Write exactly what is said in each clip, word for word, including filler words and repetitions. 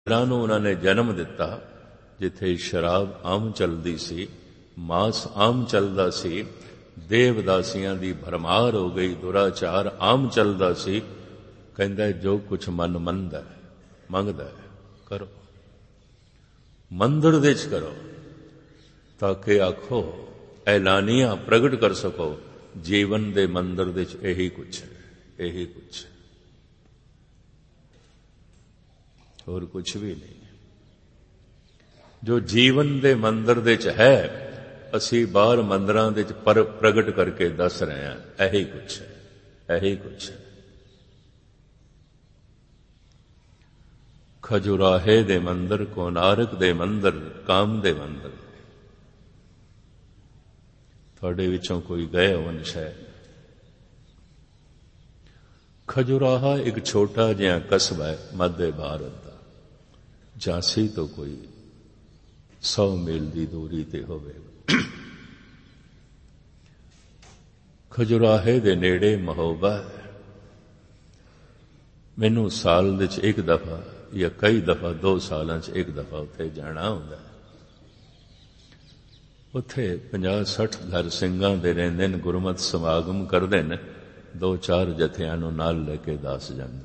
मंदिरां ਨੂੰ ਉਹਨਾਂ ਨੇ ਜਨਮ ਦਿੱਤਾ ਜਿੱਥੇ ਸ਼ਰਾਬ ਆਮ ਚੱਲਦੀ ਸੀ, ਮਾਸ ਆਮ ਚੱਲਦਾ ਸੀ, ਦੇਵਦਾਸੀਆਂ ਦੀ ਭਰਮਾਰ ਹੋ ਗਈ, ਦੁਰਾਚਾਰ ਆਮ ਚੱਲਦਾ ਸੀ। ਕਹਿੰਦਾ ਜੋ ਕੁਛ ਮਨ ਮੰਨਦਾ ਮੰਗਦਾ ਕਰੋ, ਮੰਦਰ ਦੇ ਚ ਕਰੋ, ਤਾਂ ਕਿ ਆਖੋ ਐਲਾਨੀਆਂ ਪ੍ਰਗਟ ਕਰ ਸਕੋ ਜੀਵਨ ਦੇ ਮੰਦਰ ਦੇ ਚ ਇਹੀ ਕੁਛ ਹੈ, ਇਹੀ ਕੁਛ ਹੈ, ਹੋਰ ਕੁਛ ਵੀ ਨਹੀਂ। ਜੋ ਜੀਵਨ ਦੇ ਮੰਦਰ ਦੇ ਚ ਹੈ ਅਸੀਂ ਬਾਹਰ ਮੰਦਰਾਂ ਦੇ ਚ ਪਰ ਪ੍ਰਗਟ ਕਰਕੇ ਦੱਸ ਰਹੇ ਹਾਂ, ਇਹੀ ਕੁਛ ਹੈ, ਇਹੀ ਕੁਛ ਹੈ। ਖਜੁਰਾਹੇ ਦੇ ਮੰਦਰ, ਕੋਨਾਰਕ ਦੇ ਮੰਦਰ, ਕਾਮ ਦੇ ਮੰਦਰ। ਤੁਹਾਡੇ ਵਿੱਚੋਂ ਕੋਈ ਗਏ ਹੋਣ ਸ਼ਾਇਦ। ਖਜੁਰਾਹਾ ਇੱਕ ਛੋਟਾ ਜਿਹਾ ਕਸਬਾ ਹੈ ਮੱਧ ਭਾਰਤ ਦਾ, ਝਾਂਸੀ ਤੋਂ ਕੋਈ ਸੌ ਮੀਲ ਦੀ ਦੂਰੀ ਤੇ ਹੋਵੇਗਾ। ਖਜੁਰਾਹੇ ਦੇ ਨੇੜੇ ਮਹੋਬਾ ਹੈ। ਮੈਨੂੰ ਸਾਲ ਵਿੱਚ ਇੱਕ ਦਫਾ ਜਾਂ ਕਈ ਦਫਾ, ਦੋ ਸਾਲਾਂ 'ਚ ਇੱਕ ਦਫਾ ਉੱਥੇ ਜਾਣਾ ਹੁੰਦਾ ਹੈ। ਉੱਥੇ ਪੰਜਾਹ ਸੱਠ ਘਰ ਸਿੰਘਾਂ ਦੇ ਰਹਿੰਦੇ ਨੇ, ਗੁਰਮਤ ਸਮਾਗਮ ਕਰਦੇ ਨੇ, ਦੋ ਚਾਰ ਜਥਿਆਂ ਨੂੰ ਨਾਲ ਲੈ ਕੇ ਦੱਸ ਜਾਂਦਾ।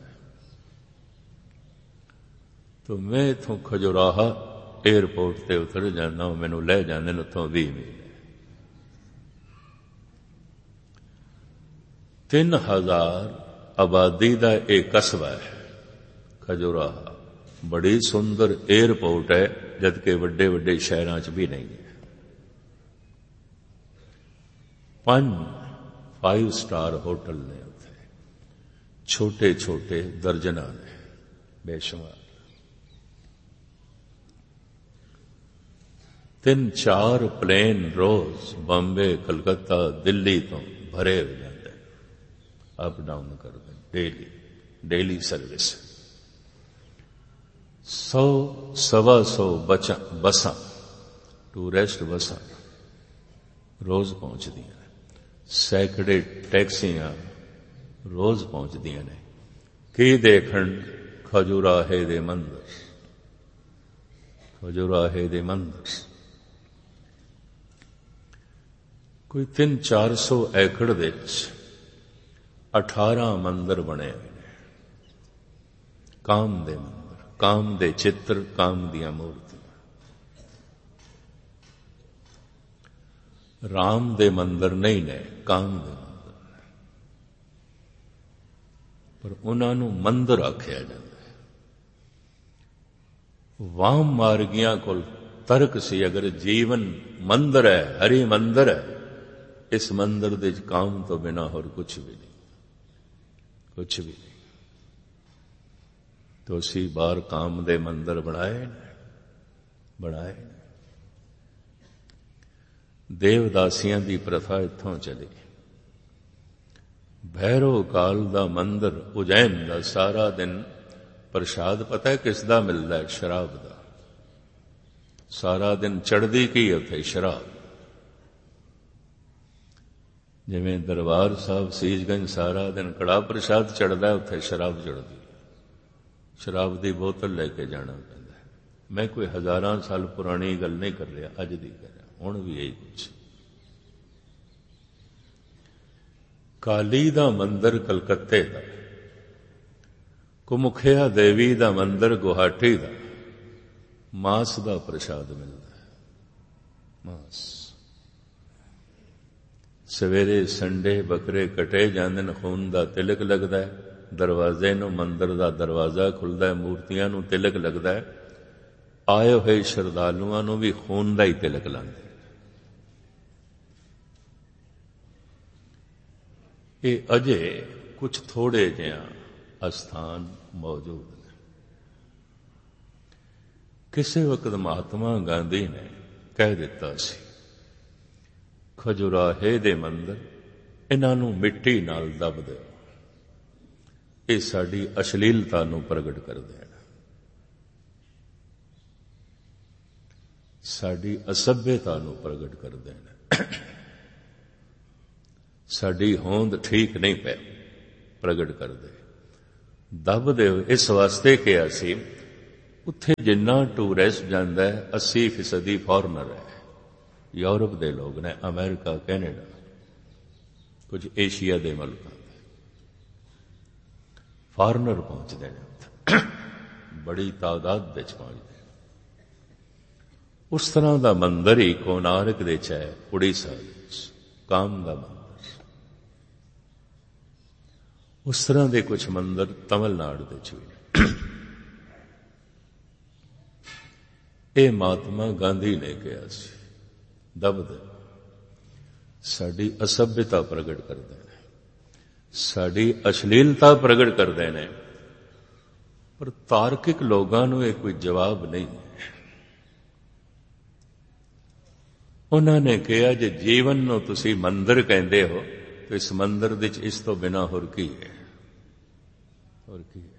तो मैं इथों खजुराहा एयरपोर्ट ते उतर जाना, मैनू लै जाने उथों भी मील है। तीन हजार आबादी का एक कस्बा है खजुराहा। बड़ी सुंदर एयरपोर्ट है, जबकि वड्डे वड्डे शहरां च भी नहीं है। पांच फाइव स्टार होटल ने उत्थे, छोटे छोटे दर्जना ने बेशुमार। तीन चार प्लेन रोज बॉम्बे, कलकत्ता, दिल्ली तो भरे हो जाते, अप डाउन करते डेली, डेली सर्विस। सौ सवा सौ बचा बसा, टूरिस्ट बसा रोज पहुंचती हैं, सैकड़े टैक्सियां रोज पहुंचती ने। की देखण खजुराहे दे मंदिर, खजुराहे दे मंदिर। कोई तीन चार सौ एकड़ विच अठारह मंदिर बने हुए हैं। काम दे मंदिर, काम दे चित्र, काम दियां मूर्तियां। राम दे मंदिर नहीं ने, काम दे मंदिर ने, पर उन्होंने मंदिर आख्या जाता है। वाम मार्गियां को तर्क सी, अगर जीवन मंदिर है, हरि मंदिर है, इस मंदिर दे काम तो बिना और कुछ भी नहीं, कुछ भी नहीं। तो असी बार काम दे मंदिर बनाए बनाए। देवदासियां दी प्रथा इत्थों चली। भैरव काल दा मंदिर उज्जैन दा सारा दिन प्रसाद पता है किसदा मिलता है? शराब दा। सारा दिन चढ़दी की उत्थे शराब। जिवें दरबार साहब सीसगंज सारा दिन कड़ा प्रसाद चढ़ता है, उत्थे शराब चढ़ती। शराब की बोतल लेके जाना पैंदा है। मैं कोई हजारां साल पुरानी गल नहीं कर रहा, अज दी कर रहा, हुण भी यही कुछ। काली दा मंदिर कलकत्ते दा, कुमुखिया देवी दा मंदिर गुवाहाटी दा, मांस दा प्रसाद मिलता है। मांस सवेरे संडे बकरे कटे जाते हैं, खून का तिलक लगता है। दरवाजे नूं मंदिर का दरवाजा खुलता है, मूर्तियां नूं तिलक लगता है। आए हुए श्रद्धालुओं नूं भी खून का ही तिलक लाते। ये अजे कुछ थोड़े जिहा अस्थान मौजूद हैं। किसी वक्त महात्मा गांधी ने कह दिता सी, खजुराहे दे मंदिर इन्हां मिट्टी नाल दब दो, ये साडी अश्लीलता नूं प्रगट कर देण, साडी असभ्यता नूं प्रगट कर देण, साडी होंद ठीक नहीं पै प्रगट कर दे। दब दे इस वास्ते कहा सी ਉੱਥੇ ਜਿੰਨਾ ਟੂਰਿਸਟ ਜਾਂਦਾ ਹੈ अस्सी ਫੀਸਦੀ ਫੋਰਨਰ ਹੈ। ਯੂਰਪ ਦੇ ਲੋਕ ਨੇ, ਅਮਰੀਕਾ, ਕੈਨੇਡਾ, ਕੁਝ ਏਸ਼ੀਆ ਦੇ ਮੁਲਕਾਂ ਦੇ ਫੋਰਨਰ ਪਹੁੰਚਦੇ ਨੇ ਉੱਥੇ, ਬੜੀ ਤਾਦਾਦ ਵਿੱਚ ਪਹੁੰਚਦੇ। ਉਸ ਤਰ੍ਹਾਂ ਦਾ ਮੰਦਰ ਹੀ ਕੋਨਾਰਕ ਦੇ ਚ ਹੈ, ਉੜੀਸਾ ਵਿੱਚ ਕਾਮ ਦਾ ਮੰਦਰ। ਉਸ ਤਰ੍ਹਾਂ ਦੇ ਕੁਝ ਮੰਦਰ ਤਮਿਲਨਾਡੂ ਦੇ ਚ ਵੀ ਨੇ। ਇਹ ਮਹਾਤਮਾ ਗਾਂਧੀ ਨੇ ਕਿਹਾ ਸੀ, ਦਬਦ ਸਾਡੀ ਅਸਭਿਅਤਾ ਪ੍ਰਗਟ ਕਰਦੇ ਨੇ, ਸਾਡੀ ਅਸ਼ਲੀਲਤਾ ਪ੍ਰਗਟ ਕਰਦੇ ਨੇ, ਪਰ ਤਾਰਕਿਕ ਲੋਕਾਂ ਨੂੰ ਇਹ ਕੋਈ ਜਵਾਬ ਨਹੀਂ। ਉਹਨਾਂ ਨੇ ਕਿਹਾ ਜੇ ਜੀਵਨ ਨੂੰ ਤੁਸੀਂ ਮੰਦਰ ਕਹਿੰਦੇ ਹੋ ਤਾਂ ਇਸ ਮੰਦਰ ਵਿੱਚ ਇਸ ਤੋਂ ਬਿਨਾਂ ਹੋਰ ਕੀ ਹੈ? ਹੋਰ ਕੀ ਹੈ?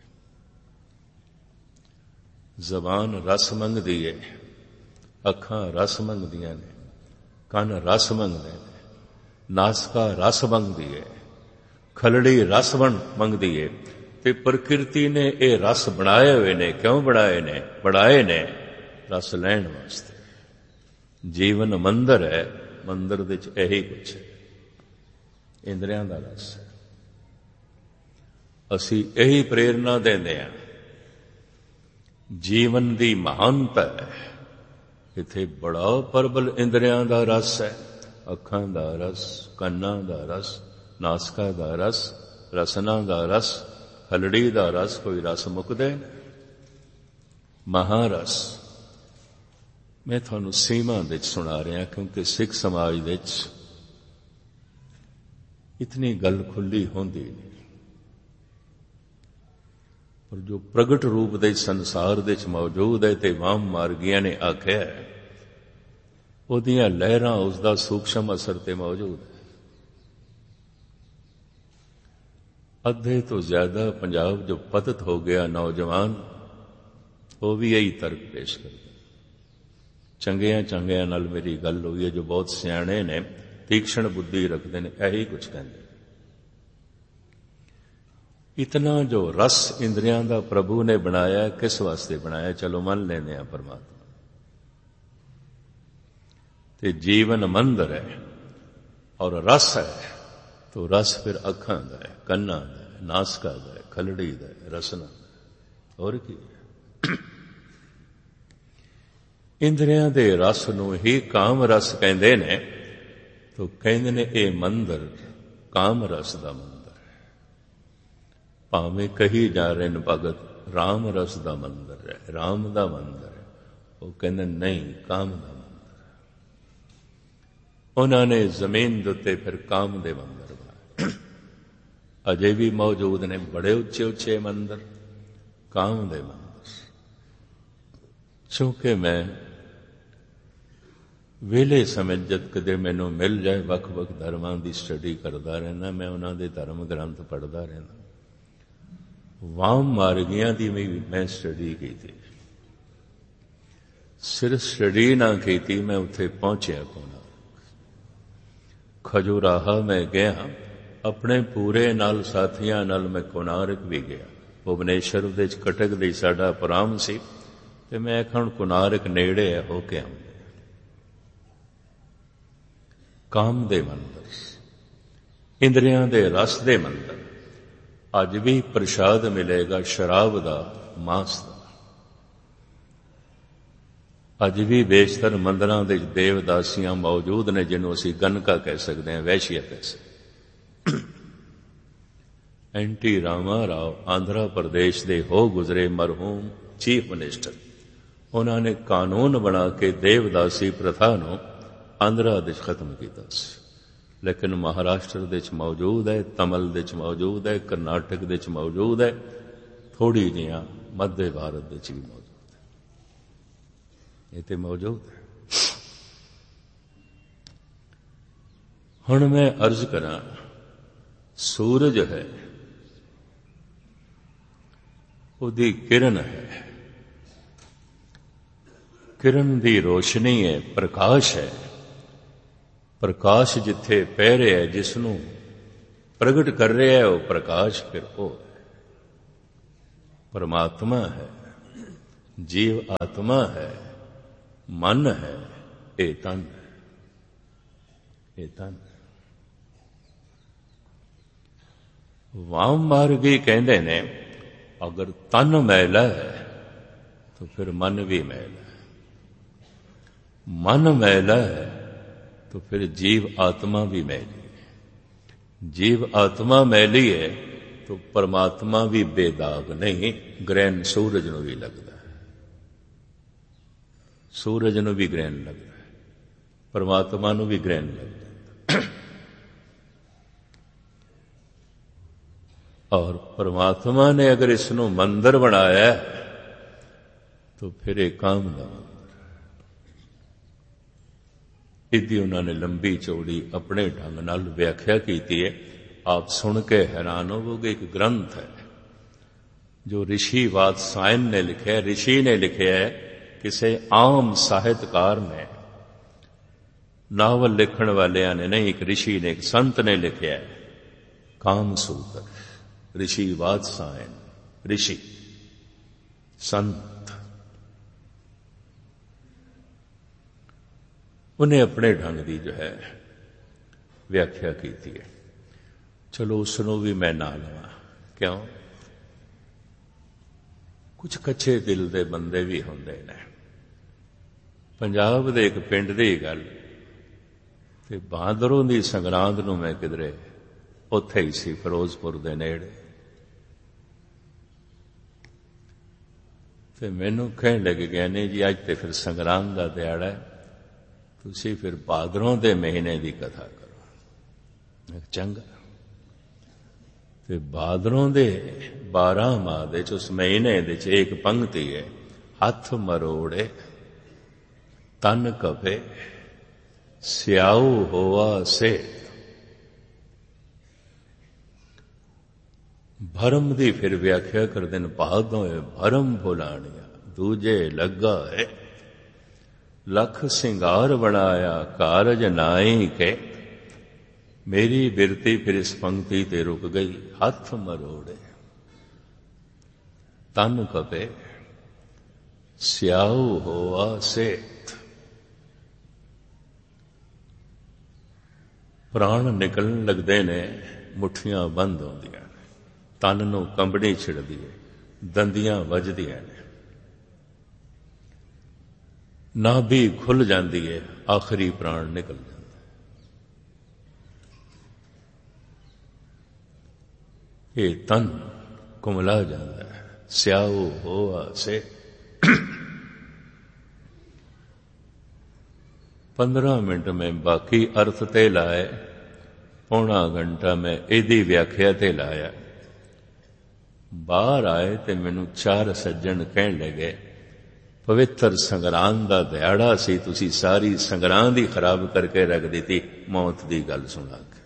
ਜ਼ਬਾਨ ਰਸ ਮੰਗਦੀ ਹੈ, ਅੱਖਾਂ ਰਸ ਮੰਗਦੀਆਂ ਨੇ, ਕੰਨ ਰਸ ਮੰਗਦੇ ਨੇ, ਨਾਸਕਾ ਰਸ ਮੰਗਦੀ ਹੈ, ਖਲੜੀ ਰਸ ਮੰਗਦੀ ਹੈ। ਤੇ ਪ੍ਰਕਿਰਤੀ ਨੇ ਇਹ ਰਸ ਬਣਾਏ ਹੋਏ ਨੇ। ਕਿਉਂ ਬਣਾਏ ਨੇ? ਬਣਾਏ ਨੇ ਰਸ ਲੈਣ ਵਾਸਤੇ। ਜੀਵਨ ਮੰਦਰ ਹੈ, ਮੰਦਰ ਵਿੱਚ ਇਹੀ ਕੁਛ ਹੈ, ਇੰਦਰੀਆਂ ਦਾ ਰਸ ਹੈ। ਅਸੀਂ ਇਹੀ ਪ੍ਰੇਰਨਾ ਦਿੰਦੇ ਹਾਂ। ਜੀਵਨ ਦੀ ਮਹਾਨਤਾ ਹੈ, ਇੱਥੇ ਬੜਾ ਪ੍ਰਬਲ ਇੰਦਰੀਆਂ ਦਾ ਰਸ ਹੈ। ਅੱਖਾਂ ਦਾ ਰਸ, ਕੰਨਾਂ ਦਾ ਰਸ, ਨਾਸਕਾ ਦਾ ਰਸ, ਰਸਨਾ ਦਾ ਰਸ, ਹਲੜੀ ਦਾ ਰਸ, ਕੋਈ ਰਸ ਮੁੱਕਦੇ ਨੇ। ਮਹਾਰਸ ਮੈਂ ਤੁਹਾਨੂੰ ਸੀਮਾ ਵਿੱਚ ਸੁਣਾ ਰਿਹਾ, ਕਿਉਂਕਿ ਸਿੱਖ ਸਮਾਜ ਵਿੱਚ ਇਤਨੀ ਗੱਲ ਖੁੱਲੀ ਹੁੰਦੀ ਨਹੀਂ, ਪਰ ਜੋ ਪ੍ਰਗਟ ਰੂਪ ਦੇ ਸੰਸਾਰ ਵਿੱਚ ਮੌਜੂਦ ਹੈ ਤੇ ਵਾਮ ਮਾਰਗੀਆਂ ਨੇ ਆਖਿਆ ਹੈ, ਉਹਦੀਆਂ ਲਹਿਰਾਂ ਉਸਦਾ ਸੂਖਸ਼ਮ ਅਸਰ ਤੇ ਮੌਜੂਦ ਹੈ। ਅੱਧੇ ਤੋਂ ਜ਼ਿਆਦਾ ਪੰਜਾਬ ਜੋ ਪਤਿਤ ਹੋ ਗਿਆ ਨੌਜਵਾਨ, ਉਹ ਵੀ ਇਹੀ ਤਰਕ ਪੇਸ਼ ਕਰਦੇ। ਚੰਗਿਆਂ ਚੰਗਿਆਂ ਨਾਲ ਮੇਰੀ ਗੱਲ ਹੋਈ ਹੈ, ਜੋ ਬਹੁਤ ਸਿਆਣੇ ਨੇ, ਤੀਕਸ਼ਣ ਬੁੱਧੀ ਰੱਖਦੇ ਨੇ, ਇਹੀ ਕੁਝ ਕਹਿੰਦੇ। ਇਤਨਾ ਜੋ ਰਸ ਇੰਦਰੀਆਂ ਦਾ ਪ੍ਰਭੂ ਨੇ ਬਣਾਇਆ, ਕਿਸ ਵਾਸਤੇ ਬਣਾਇਆ? ਚਲੋ ਮੰਨ ਲੈਂਦੇ ਹਾਂ ਪਰਮਾਤਮਾ। ਤੇ ਜੀਵਨ ਮੰਦਰ ਹੈ ਔਰ ਰਸ ਹੈ, ਤੋ ਰਸ ਫਿਰ ਅੱਖਾਂ ਦਾ ਹੈ, ਕੰਨਾਂ ਦਾ ਹੈ, ਨਾਸਕਾ ਦਾ ਹੈ, ਖਲੜੀ ਦਾ ਹੈ, ਰਸਨਾ ਦਾ ਹੈ। ਹੋਰ ਕੀ ਹੈ? ਇੰਦਰੀਆਂ ਦੇ ਰਸ ਨੂੰ ਹੀ ਕਾਮ ਰਸ ਕਹਿੰਦੇ ਨੇ। ਤੋ ਕਹਿੰਦੇ ਨੇ ਇਹ ਮੰਦਰ ਕਾਮ ਰਸ ਦਾ ਮੰਦਰ ਹੈ। ਭਾਵੇਂ ਕਹੀ ਜਾ ਰਹੇ ਨੇ ਭਗਤ ਰਾਮ ਰਸ ਦਾ ਮੰਦਰ ਹੈ, ਰਾਮ ਦਾ ਮੰਦਰ ਹੈ, ਉਹ ਕਹਿੰਦੇ ਨਹੀਂ, ਕਾਮ ਦਾ ਮੰਦਰ ਹੈ। ਉਹਨਾਂ ਨੇ ਜ਼ਮੀਨ ਦੇ ਉੱਤੇ ਫਿਰ ਕਾਮ ਦੇ ਮੰਦਰ ਬਣਾਏ। ਅਜੇ ਵੀ ਮੌਜੂਦ ਨੇ ਬੜੇ ਉੱਚੇ ਉੱਚੇ ਮੰਦਰ, ਕਾਮ ਦੇ ਮੰਦਰ। ਕਿਉਂਕਿ ਮੈਂ ਵੇਲੇ ਸਮੇਂ ਜਦ ਕਦੇ ਮੈਨੂੰ ਮਿਲ ਜਾਏ, ਵੱਖ ਵੱਖ ਧਰਮਾਂ ਦੀ ਸਟੱਡੀ ਕਰਦਾ ਰਹਿਣਾ, ਮੈਂ ਉਹਨਾਂ ਦੇ ਧਰਮ ਗ੍ਰੰਥ ਪੜ੍ਹਦਾ ਰਹਿਣਾ। ਵਾਮ ਮਾਰਗੀਆਂ ਦੀ ਵੀ ਮੈਂ ਸਟੱਡੀ ਕੀਤੀ। ਸਿਰਫ ਸਟੱਡੀ ਨਾ ਕੀਤੀ, ਮੈਂ ਉੱਥੇ ਪਹੁੰਚਿਆ ਕੋਨਾਰਕ। ਖਜੂਰਾਹਾ ਮੈਂ ਗਿਆ, ਆਪਣੇ ਪੂਰੇ ਨਾਲ ਸਾਥੀਆਂ ਨਾਲ ਮੈਂ ਕੋਨਾਰਕ ਵੀ ਗਿਆ। ਭੁਵਨੇਸ਼ਵਰ ਵਿੱਚ ਕਟਕ ਦੇ ਸਾਡਾ ਪ੍ਰੋਗਰਾਮ ਸੀ ਤੇ ਮੈਂ ਹੁਣ ਕੋਨਾਰਕ ਨੇੜੇ ਹੈ, ਹੋ ਕੇ ਆਉਂਦਾ। ਕਾਮ ਦੇ ਮੰਦਰ, ਇੰਦਰੀਆਂ ਦੇ ਰਸ ਦੇ ਮੰਦਰ। ਅੱਜ ਵੀ ਪ੍ਰਸ਼ਾਦ ਮਿਲੇਗਾ ਸ਼ਰਾਬ ਦਾ, ਮਾਸ ਦਾ। ਅੱਜ ਵੀ ਬੇਸ਼ਤਰ ਮੰਦਰਾਂ ਦੇ ਦੇਵਦਾਸੀਆਂ ਮੌਜੂਦ ਨੇ, ਜਿਹਨੂੰ ਅਸੀਂ ਗਨਕਾ ਕਹਿ ਸਕਦੇ ਹਾਂ, ਵੈਸ਼ੀਆ ਕਹਿ ਸਕਦੇ। ਐਨਟੀ ਰਾਮਾ ਰਾਓ ਆਂਧਰਾ ਪ੍ਰਦੇਸ਼ ਦੇ ਹੋ ਗੁਜ਼ਰੇ ਮਰਹੂਮ ਚੀਫ ਮਿਨਿਸਟਰ, ਉਹਨਾਂ ਨੇ ਕਾਨੂੰਨ ਬਣਾ ਕੇ ਦੇਵਦਾਸੀ ਪ੍ਰਥਾ ਨੂੰ ਆਂਧਰਾ ਵਿੱਚ ਖਤਮ ਕੀਤਾ ਸੀ। ਲੇਕਿਨ ਮਹਾਰਾਸ਼ਟਰ ਵਿੱਚ ਮੌਜੂਦ ਹੈ, ਤਮਿਲ ਵਿੱਚ ਮੌਜੂਦ ਹੈ, ਕਰਨਾਟਕ ਵਿੱਚ ਮੌਜੂਦ ਹੈ, ਥੋੜੀ ਜਿਹੀਆਂ ਮੱਧ ਭਾਰਤ ਵਿੱਚ ਵੀ ਮੌਜੂਦ ਹੈ। ਇਹ ਤੇ ਮੌਜੂਦ ਹੈ। ਹੁਣ ਮੈਂ ਅਰਜ਼ ਕਰਾਂ, ਸੂਰਜ ਹੈ, ਉਹਦੀ ਕਿਰਨ ਹੈ, ਕਿਰਨ ਦੀ ਰੋਸ਼ਨੀ ਹੈ, ਪ੍ਰਕਾਸ਼ ਹੈ। ਪ੍ਰਕਾਸ਼ ਜਿੱਥੇ ਪੈ ਰਿਹਾ ਹੈ, ਜਿਸ ਨੂੰ ਪ੍ਰਗਟ ਕਰ ਰਿਹਾ ਹੈ, ਉਹ ਪ੍ਰਕਾਸ਼ ਫਿਰ ਉਹ ਹੈ, ਪਰਮਾਤਮਾ ਹੈ। ਜੀਵ ਆਤਮਾ ਹੈ, ਮਨ ਹੈ, ਇਹ ਤਨ ਹੈ, ਇਹ ਤਨ। ਵਾਮ ਮਾਰਗੀ ਕਹਿੰਦੇ ਨੇ ਅਗਰ ਤਨ ਮੈਲਾ ਹੈ ਤਾਂ ਫਿਰ ਮਨ ਵੀ ਮੈਲਾ ਹੈ, ਮਨ ਮੈਲਾ ਹੈ तो फिर जीव आत्मा भी मैली है, जीव आत्मा मैली है तो परमात्मा भी बेदाग नहीं, ग्रहण सूरज ਨੂੰ ਵੀ लगता है, सूरज ਨੂੰ ਵੀ ग्रहण लगता है, परमात्मा ਨੂੰ ਵੀ ग्रहण लगता है। और परमात्मा ने अगर इसਨੂੰ मंदिर बनाया तो फिर एक काम ना, इदी उन्होंने लंबी चौड़ी अपने ढंग नाल व्याख्या की है। आप सुन के हैरान होवोगे। एक ग्रंथ है जो ऋषि वात्सायन ने लिखा है, ऋषि ने लिखा है, किसी आम साहित्यकार ने, नावल लिखण वालिया ने नहीं, एक ऋषि ने, एक संत ने लिखा है, काम सूत्र। ऋषि वात्सायन, ऋषि संत, उन्हें अपने ढंग की जो है व्याख्या की है। चलो उसनों भी मैं ना लवा, क्यों? कुछ कच्चे दिल दे बंदे भी होंदे ने। पंजाब दे एक पिंड दी गल, ते बहादरों दी संगरांद नूं मैं किधरे उत्थे ही सी, फिरोजपुर दे नेड़े, ते मैनूं कहण लगे गए ने जी अज ते फिर संगरांद दा दिहाड़ा है, तुसी फिर भादरों दे महीने की कथा करो। चंगा, ते भादरों दे बारह माह दे उस महीने दे एक पंक्ति है, हथ मरोड़े तन कपे स्याऊ होवा से। भरम दी फिर व्याख्या कर दिन भादों भरम भुलानिया, दूजे लगा है लख सिंगार बनाया कारज नाई के। मेरी बिरती फिर इस पंक्ति ते रुक गई, हथ मरोड़े तन कपे स्याऊ होवा सेठ। प्राण निकलन लगते ने, मुठियां बंद होंदियां ने, तन नूं कंबड़ी छिड़दी है, दंदियां वजदियां ने, नाभि खुल जाती है, आखिरी प्राण निकल जाता है। ये तन कुमला जाता है, स्याऊ होआ से। पंद्रह मिनट में बाकी अर्थ ते लाए, पौना घंटा में इहदी व्याख्या ते लाया। बाहर आए ते मैनू चार सज्जन कहण लगे, पवित्र संगरांद दा दिहाड़ा सी, तुसी सारी संगरांद ही खराब करके रख दी मौत दी गल सुना के।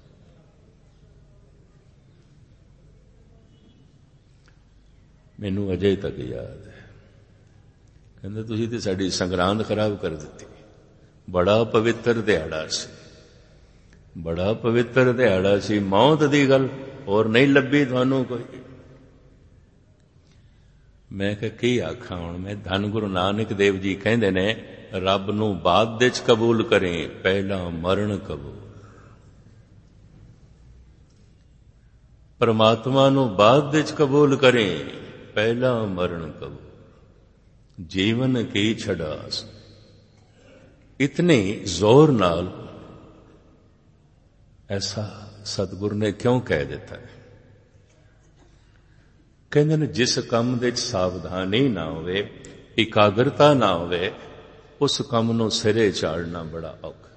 मैनू अजे तक याद है, कहंदे तुसी ते साडी संगरांद खराब कर दी। बड़ा पवित्र दिहाड़ा सी, बड़ा पवित्र दिहाड़ा सी, मौत दी गल और नहीं लभी तुहानू कोई। मैं कहा की आखा हुण मैं। धन गुरु नानक देव जी कहंदे ने, रब नूं बाद विच कबूल करें, पहला मरण कबूल। परमात्मा नूं बाद विच कबूल करें, पहला मरण कबूल। जीवन की छड़ास, इतने जोर नाल ऐसा सतगुरु ने क्यों कह दिता है? कहते ने जिस काम दे सावधानी ना होवे, एकाग्रता ना होवे, उस काम नूं सिरे चाड़ना बड़ा औखा।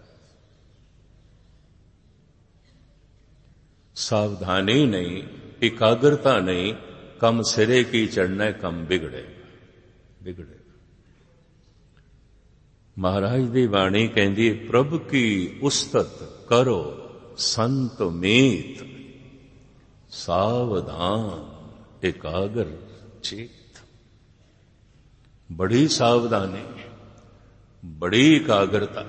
सावधानी नहीं, एकाग्रता नहीं, कम सिरे की चढ़ना है, कम बिगड़े बिगड़े। महाराज दी बाणी कहंदी, प्रभु की उस्तत करो संत मीत, सावधान एकाग्र चित। बड़ी सावधानी, बड़ी एकाग्रता।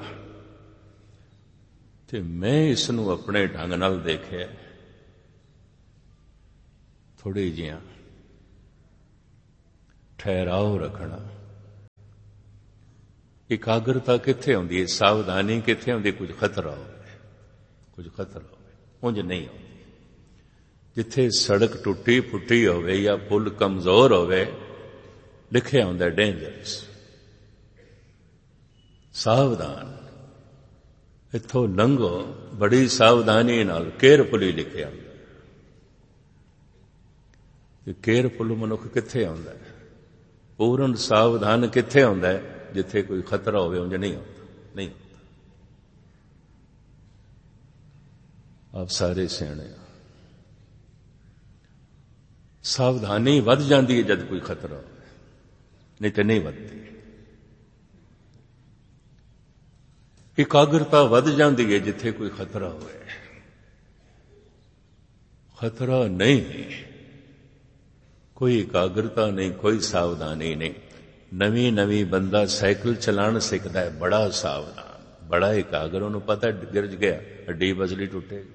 ते मैं इसनू अपने ढंग नाल देखिया, थोड़ी जियां ਠਹਿਰਾਓ ਰੱਖਣਾ। ਇਕਾਗਰਤਾ ਕਿੱਥੇ ਆਉਂਦੀ ਹੈ? ਸਾਵਧਾਨੀ ਕਿੱਥੇ ਆਉਂਦੀ? ਕੁਝ ਖਤਰਾ ਹੋਵੇ, ਕੁਝ ਖਤਰਾ ਹੋਵੇ, ਉਂਝ ਨਹੀਂ ਆਉਂਦੀ। ਜਿੱਥੇ ਸੜਕ ਟੁੱਟੀ ਫੁੱਟੀ ਹੋਵੇ ਜਾਂ ਪੁਲ ਕਮਜ਼ੋਰ ਹੋਵੇ, ਲਿਖਿਆ ਹੁੰਦਾ ਡੇਂਜਰਸ, ਸਾਵਧਾਨ, ਇੱਥੋਂ ਲੰਘੋ ਬੜੀ ਸਾਵਧਾਨੀ ਨਾਲ, ਕੇਅਰਫੁਲੀ ਲਿਖਿਆ ਹੁੰਦਾ। ਤੇ ਕੇਅਰਫੁਲ ਮਨੁੱਖ ਕਿੱਥੇ ਆਉਂਦਾ ਹੈ? ਪੂਰਨ ਸਾਵਧਾਨ ਕਿੱਥੇ ਆਉਂਦਾ ਹੈ? ਜਿੱਥੇ ਕੋਈ ਖਤਰਾ ਹੋਵੇ, ਉਂਝ ਨਹੀਂ ਆਉਂਦਾ, ਨਹੀਂ ਆਉਂਦਾ। ਆਪ ਸਾਰੇ ਸਿਆਣੇ ਆ। ਸਾਵਧਾਨੀ ਵੱਧ ਜਾਂਦੀ ਹੈ ਜਦ ਕੋਈ ਖਤਰਾ ਹੋਵੇ, ਨਹੀਂ ਤੇ ਨਹੀਂ ਵੱਧਦੀ। ਇਕਾਗਰਤਾ ਵੱਧ ਜਾਂਦੀ ਹੈ ਜਿੱਥੇ ਕੋਈ ਖਤਰਾ ਹੋਵੇ। ਖਤਰਾ ਨਹੀਂ, ਕੋਈ ਇਕਾਗਰਤਾ ਨਹੀਂ, ਕੋਈ ਸਾਵਧਾਨੀ ਨਹੀਂ। ਨਵੀਂ ਨਵੀਂ ਬੰਦਾ ਸਾਈਕਲ ਚਲਾਉਣ ਸਿੱਖਦਾ ਹੈ, ਬੜਾ ਸਾਵਧਾਨ, ਬੜਾ ਇਕਾਗਰ, ਉਹਨੂੰ ਪਤਾ ਗਿਰ ਗਿਆ ਹੱਡੀ ਬਸਲੀ ਟੁੱਟੇਗੀ।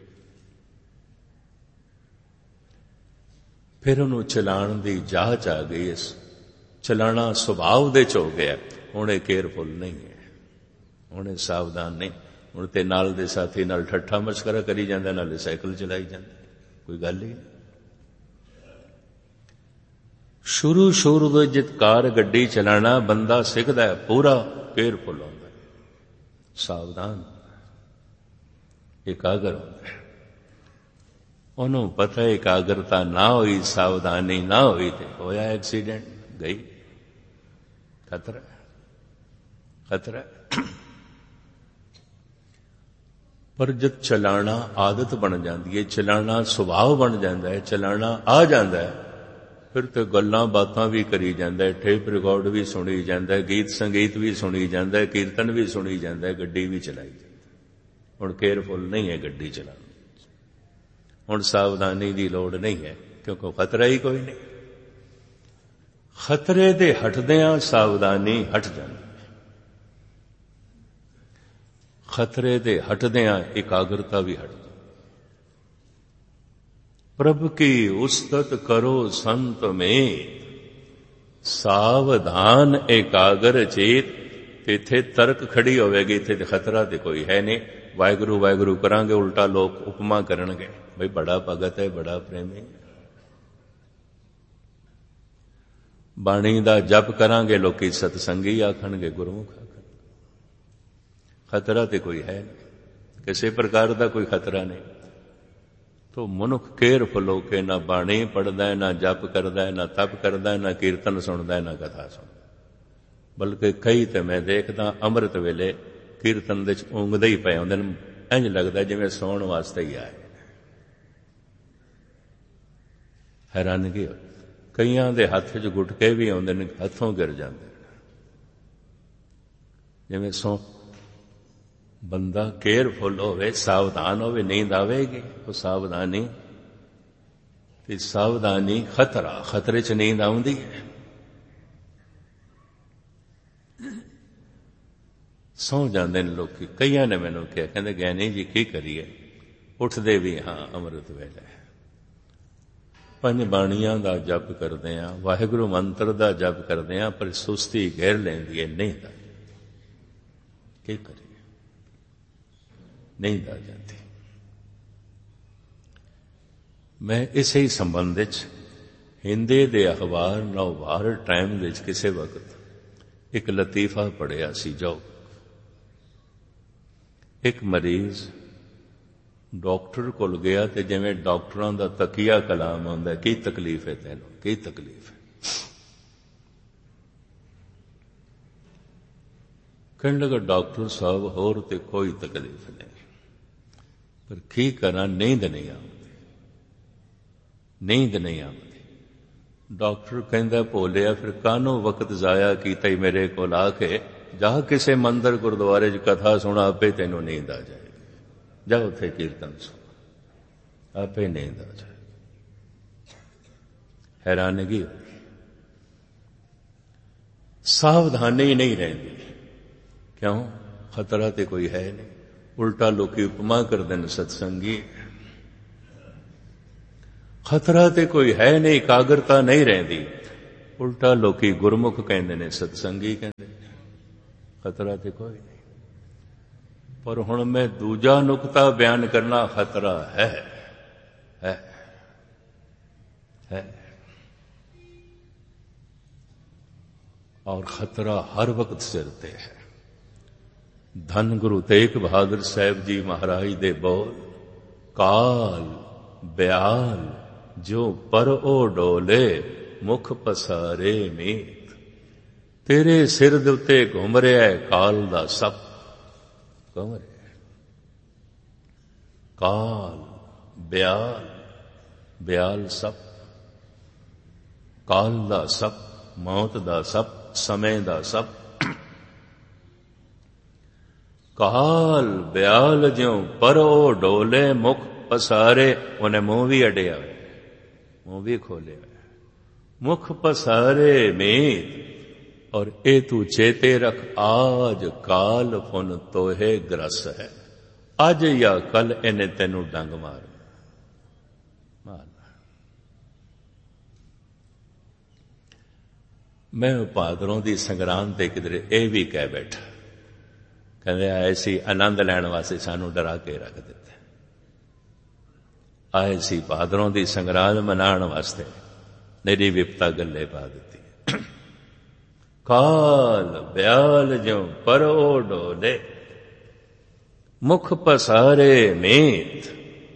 ਫਿਰ ਉਹਨੂੰ ਚਲਾਉਣ ਦੀ ਜਾਚ ਆ ਗਈ, ਇਸ ਚਲਾਣਾ ਸੁਭਾਅ ਦੇ ਚ ਹੋ ਗਿਆ। ਹੁਣ ਇਹ ਕੇਅਰਫੁਲ ਨਹੀਂ ਹੈ, ਹੁਣ ਇਹ ਸਾਵਧਾਨ ਨਹੀਂ। ਹੁਣ ਤੇ ਨਾਲ ਦੇ ਸਾਥੀ ਨਾਲ ਠੱਠਾ ਮਸਕਰਾ ਕਰੀ ਜਾਂਦਾ, ਨਾਲੇ ਸਾਈਕਲ ਚਲਾਈ ਜਾਂਦਾ, ਕੋਈ ਗੱਲ ਹੀ ਨਹੀਂ। ਸ਼ੁਰੂ ਸ਼ੁਰੂ ਤੋਂ ਜਿਤ ਕਾਰ ਗੱਡੀ ਚਲਾਣਾ ਬੰਦਾ ਸਿੱਖਦਾ ਹੈ, ਪੂਰਾ ਕੇਅਰਫੁਲ ਹੁੰਦਾ ਹੈ, ਸਾਵਧਾਨ, ਇਕਾਗਰ ਹੁੰਦਾ ਹੈ। ਉਹਨੂੰ ਪਤਾ ਹੈ ਇਕਾਗਰਤਾ ਨਾ ਹੋਈ, ਸਾਵਧਾਨੀ ਨਾ ਹੋਈ ਤੇ ਹੋਇਆ ਐਕਸੀਡੈਂਟ, ਗਈ, ਖਤਰਾ ਖਤਰਾ। ਪਰ ਜਦ ਚਲਾਣਾ ਆਦਤ ਬਣ ਜਾਂਦੀ ਹੈ, ਚਲਾਣਾ ਸੁਭਾਅ ਬਣ ਜਾਂਦਾ ਹੈ, ਚਲਾਣਾ ਆ ਜਾਂਦਾ ਹੈ, ਫਿਰ ਤੇ ਗੱਲਾਂ ਬਾਤਾਂ ਵੀ ਕਰੀ ਜਾਂਦਾ ਹੈ, ਟੇਪ ਰਿਕਾਰਡ ਵੀ ਸੁਣੀ ਜਾਂਦਾ ਹੈ, ਗੀਤ ਸੰਗੀਤ ਵੀ ਸੁਣੀ ਜਾਂਦਾ ਹੈ, ਕੀਰਤਨ ਵੀ ਸੁਣੀ ਜਾਂਦਾ ਹੈ, ਗੱਡੀ ਵੀ ਚਲਾਈ ਜਾਂਦੀ ਹੈ। ਹੁਣ ਕੇਅਰਫੁਲ ਨਹੀਂ ਹੈ ਗੱਡੀ ਚਲਾਉਣ, ਹੁਣ ਸਾਵਧਾਨੀ ਦੀ ਲੋੜ ਨਹੀਂ ਹੈ, ਕਿਉਂਕਿ ਖਤਰਾ ਹੀ ਕੋਈ ਨਹੀਂ। ਖਤਰੇ ਦੇ ਹਟਦਿਆਂ ਸਾਵਧਾਨੀ ਹਟ ਜਾਂਦੀ ਹੈ, ਖਤਰੇ ਦੇ ਹਟਦਿਆਂ ਇਕਾਗਰਤਾ ਵੀ ਹਟ ਜਾਂਦੀ। ਪ੍ਰਭ ਕੀ ਉਸਤਤ ਕਰੋ ਸੰਤ ਮੇਂ, ਸਾਵਧਾਨ ਇਕਾਗਰ ਚੇਤ। ਤੇ ਇੱਥੇ ਤਰਕ ਖੜੀ ਹੋਵੇਗੀ, ਇੱਥੇ ਤੇ ਖਤਰਾ ਤੇ ਕੋਈ ਹੈ ਨਹੀਂ। ਵਾਹਿਗੁਰੂ ਵਾਹਿਗੁਰੂ ਕਰਾਂਗੇ, ਉਲਟਾ ਲੋਕ ਉਪਮਾ ਕਰਨਗੇ, ਬਈ ਬੜਾ ਭਗਤ ਹੈ, ਬੜਾ ਪ੍ਰੇਮੀ। ਬਾਣੀ ਦਾ ਜਪ ਕਰਾਂਗੇ, ਲੋਕੀ ਸਤਸੰਗੀ ਆਖਣਗੇ, ਗੁਰਮੁਖ ਆਖਣਗੇ। ਖਤਰਾ ਤੇ ਕੋਈ ਹੈ ਨਹੀਂ, ਕਿਸੇ ਪ੍ਰਕਾਰ ਦਾ ਕੋਈ ਖਤਰਾ ਨਹੀਂ। ਤੋ ਮਨੁੱਖ ਕੇਅਰਫੁਲ ਹੋ ਕੇ ਨਾ ਬਾਣੀ ਪੜ੍ਹਦਾ ਹੈ, ਨਾ ਜਪ ਕਰਦਾ ਹੈ, ਨਾ ਤਪ ਕਰਦਾ ਹੈ, ਨਾ ਕੀਰਤਨ ਸੁਣਦਾ ਹੈ, ਨਾ ਕਥਾ ਸੁਣਦਾ। ਬਲਕਿ ਕਈ ਤੇ ਮੈਂ ਦੇਖਦਾ ਅੰਮ੍ਰਿਤ ਵੇਲੇ ਕੀਰਤਨ ਦੇ ਚ ਉਂਗਦੇ ਹੀ ਪਏ ਹੁੰਦੇ ਨੇ, ਇੰਝ ਲੱਗਦਾ ਜਿਵੇਂ ਸੌਣ ਵਾਸਤੇ ਹੀ ਆਏ। ਹੈਰਾਨਗੀ ਹੋਈ। ਕਈਆਂ ਦੇ ਹੱਥ 'ਚ ਗੁਟਕੇ ਵੀ ਆਉਂਦੇ ਨੇ, ਹੱਥੋਂ ਗਿਰ ਜਾਂਦੇ ਨੇ, ਜਿਵੇਂ ਸੌ। ਬੰਦਾ ਕੇਅਰਫੁਲ ਹੋਵੇ, ਸਾਵਧਾਨ ਹੋਵੇ, ਨੀਂਦ ਆਵੇਗੀ। ਉਹ ਸਾਵਧਾਨੀ ਤੇ ਸਾਵਧਾਨੀ ਖਤਰਾ, ਖਤਰੇ 'ਚ ਨੀਂਦ ਆਉਂਦੀ ਹੈ। ਸੌ ਜਾਂਦੇ ਨੇ ਲੋਕੀ। ਕਈਆਂ ਨੇ ਮੈਨੂੰ ਕਿਹਾ, ਕਹਿੰਦੇ ਗਿਆਨੀ ਜੀ ਕੀ ਕਰੀਏ? ਉੱਠਦੇ ਵੀ ਹਾਂ ਅੰਮ੍ਰਿਤ ਵੇਲੇ, ਪੰਜ ਬਾਣੀਆਂ ਦਾ ਜਪ ਕਰਦੇ ਹਾਂ, ਵਾਹਿਗੁਰੂ ਮੰਤਰ ਦਾ ਜਪ ਕਰਦੇ ਹਾਂ, ਪਰ ਸੁਸਤੀ ਘੇਰ ਲੈਂਦੀ ਹੈ, ਨੀਂਦ ਆ ਜਾਂਦੀ। ਕੀ ਕਰੀਏ? ਨੀਂਦ ਆ ਜਾਂਦੀ। ਮੈਂ ਇਸੇ ਹੀ ਸੰਬੰਧ ਵਿੱਚ ਹਿੰਦੀ ਦੇ ਅਖਬਾਰ ਨਵਭਾਰ ਟਾਈਮ ਵਿੱਚ ਕਿਸੇ ਵਕਤ ਇੱਕ ਲਤੀਫਾ ਪੜ੍ਹਿਆ ਸੀ। ਜੋ ਇੱਕ ਮਰੀਜ਼ ਡਾਕਟਰ ਕੋਲ ਗਿਆ ਤੇ ਜਿਵੇਂ ਡਾਕਟਰਾਂ ਦਾ ਤਕੀਆ ਕਲਾਮ ਹੁੰਦਾ, ਕੀ ਤਕਲੀਫ ਹੈ ਤੈਨੂੰ, ਕੀ ਤਕਲੀਫ ਹੈ? ਕਹਿਣ ਲੱਗਾ, ਡਾਕਟਰ ਸਾਹਿਬ ਹੋਰ ਤੇ ਕੋਈ ਤਕਲੀਫ ਨਹੀਂ, ਪਰ ਕੀ ਕਰਾਂ, ਨੀਂਦ ਨਹੀਂ ਆਉਂਦੀ, ਨੀਂਦ ਨਹੀਂ ਆਉਂਦੀ। ਡਾਕਟਰ ਕਹਿੰਦਾ, ਭੋਲਿਆ ਫਿਰ ਕਾਹਨੂੰ ਵਕਤ ਜ਼ਾਇਆ ਕੀਤਾ ਹੀ ਮੇਰੇ ਕੋਲ ਆ ਕੇ? ਜਾ ਕਿਸੇ ਮੰਦਰ ਗੁਰਦੁਆਰੇ 'ਚ ਕਥਾ ਸੁਣਾ, ਆਪੇ ਤੈਨੂੰ ਨੀਂਦ ਆ ਜਾਏਗੀ। ਜਾ ਉੱਥੇ ਕੀਰਤਨ ਸੁਣ, ਆਪੇ ਨੀਂਦ ਆ ਜਾਏ। ਹੈਰਾਨਗੀ ਹੋਈ। ਸਾਵਧਾਨੀ ਨਹੀਂ ਰਹਿੰਦੀ। ਕਿਉਂ? ਖਤਰਾ ਤੇ ਕੋਈ ਹੈ ਨਹੀਂ। ਉਲਟਾ ਲੋਕੀ ਉਪਮਾ ਕਰਦੇ ਨੇ ਸਤਸੰਗੀ। ਖਤਰਾ ਤੇ ਕੋਈ ਹੈ ਨਹੀਂ, ਇਕਾਗਰਤਾ ਨਹੀਂ ਰਹਿੰਦੀ। ਉਲਟਾ ਲੋਕੀ ਗੁਰਮੁਖ ਕਹਿੰਦੇ ਨੇ, ਸਤਸੰਗੀ ਕਹਿੰਦੇ ਨੇ। ਖਤਰਾ ਤੇ ਕੋਈ ਨਹੀਂ। ਪਰ ਹੁਣ ਮੈਂ ਦੂਜਾ ਨੁਕਤਾ ਬਿਆਨ ਕਰਨਾ, ਖਤਰਾ ਹੈ ਹੈ ਹੈ ਔਰ ਖਤਰਾ ਹਰ ਵਕਤ ਸਿਰ ਤੇ ਹੈ। ਧੰਨ ਗੁਰੂ ਤੇਗ ਬਹਾਦਰ ਸਾਹਿਬ ਜੀ ਮਹਾਰਾਜ ਦੇ ਬੋਲ, ਕਾਲ ਬਿਆਲ ਜੋ ਪਰ ਉਹ ਡੋਲੇ, ਮੁਖ ਪਸਾਰੇ ਮੀਤ। ਤੇਰੇ ਸਿਰ ਦੇ ਉੱਤੇ ਘੁੰਮ ਰਿਹਾ ਕਾਲ ਦਾ ਸੱਪ, ਘੁੰਮ ਰਿਹਾ ਕਾਲ ਬਿਆਲ, ਬਿਆਲ ਸੱਪ, ਕਾਲ ਦਾ ਸੱਪ, ਮੌਤ ਦਾ ਸੱਪ, ਸਮੇਂ ਦਾ ਸੱਪ। ਕਾਲ ਬਿਆਲ ਜਿਉ ਪਰੋ ਡੋਲੇ, ਮੁਖ ਪਸਾਰੇ। ਉਹਨੇ ਮੂੰਹ ਵੀ ਅੜਿਆ ਹੋਇਆ, ਮੂੰਹ ਵੀ ਖੋਲਿਆ ਹੋਇਆ। ਮੁਖ ਪਸਾਰੇ ਮੀਤ। ਔਰ ਇਹ ਤੂੰ ਚੇਤੇ ਰੱਖ, ਆਜ ਕਾਲ ਫੁਨ ਤੋਹੇ ਗ੍ਰਸ ਹੈ। ਅੱਜ ਜਾਂ ਕੱਲ ਇਹਨੇ ਤੈਨੂੰ ਡੰਗ ਮਾਰਨਾ ਮਾਰਨਾ। ਮੈਂ ਭਾਦਰੋਂ ਦੀ ਸੰਗਰਾਂਦ ਤੇ ਕਿਧਰੇ ਇਹ ਵੀ ਕਹਿ ਬੈਠਾ, ਕਹਿੰਦੇ ਆਏ ਸੀ ਆਨੰਦ ਲੈਣ ਵਾਸਤੇ, ਸਾਨੂੰ ਡਰਾ ਕੇ ਰੱਖ ਦਿੱਤਾ। ਆਏ ਸੀ ਭਾਦਰੋਂ ਦੀ ਸੰਗਰਾਂਦ ਮਨਾਉਣ ਵਾਸਤੇ, ਮੇਰੀ ਵਿਪਤਾ ਗੱਲੇ ਪਾ ਦਿੱਤੀ। ਕਾਲ ਬਿਆਲ ਜਿਉ ਪਰੋ ਡੋਲੇ, ਮੁਖ ਪਸਾਰੇ ਮੀਤ।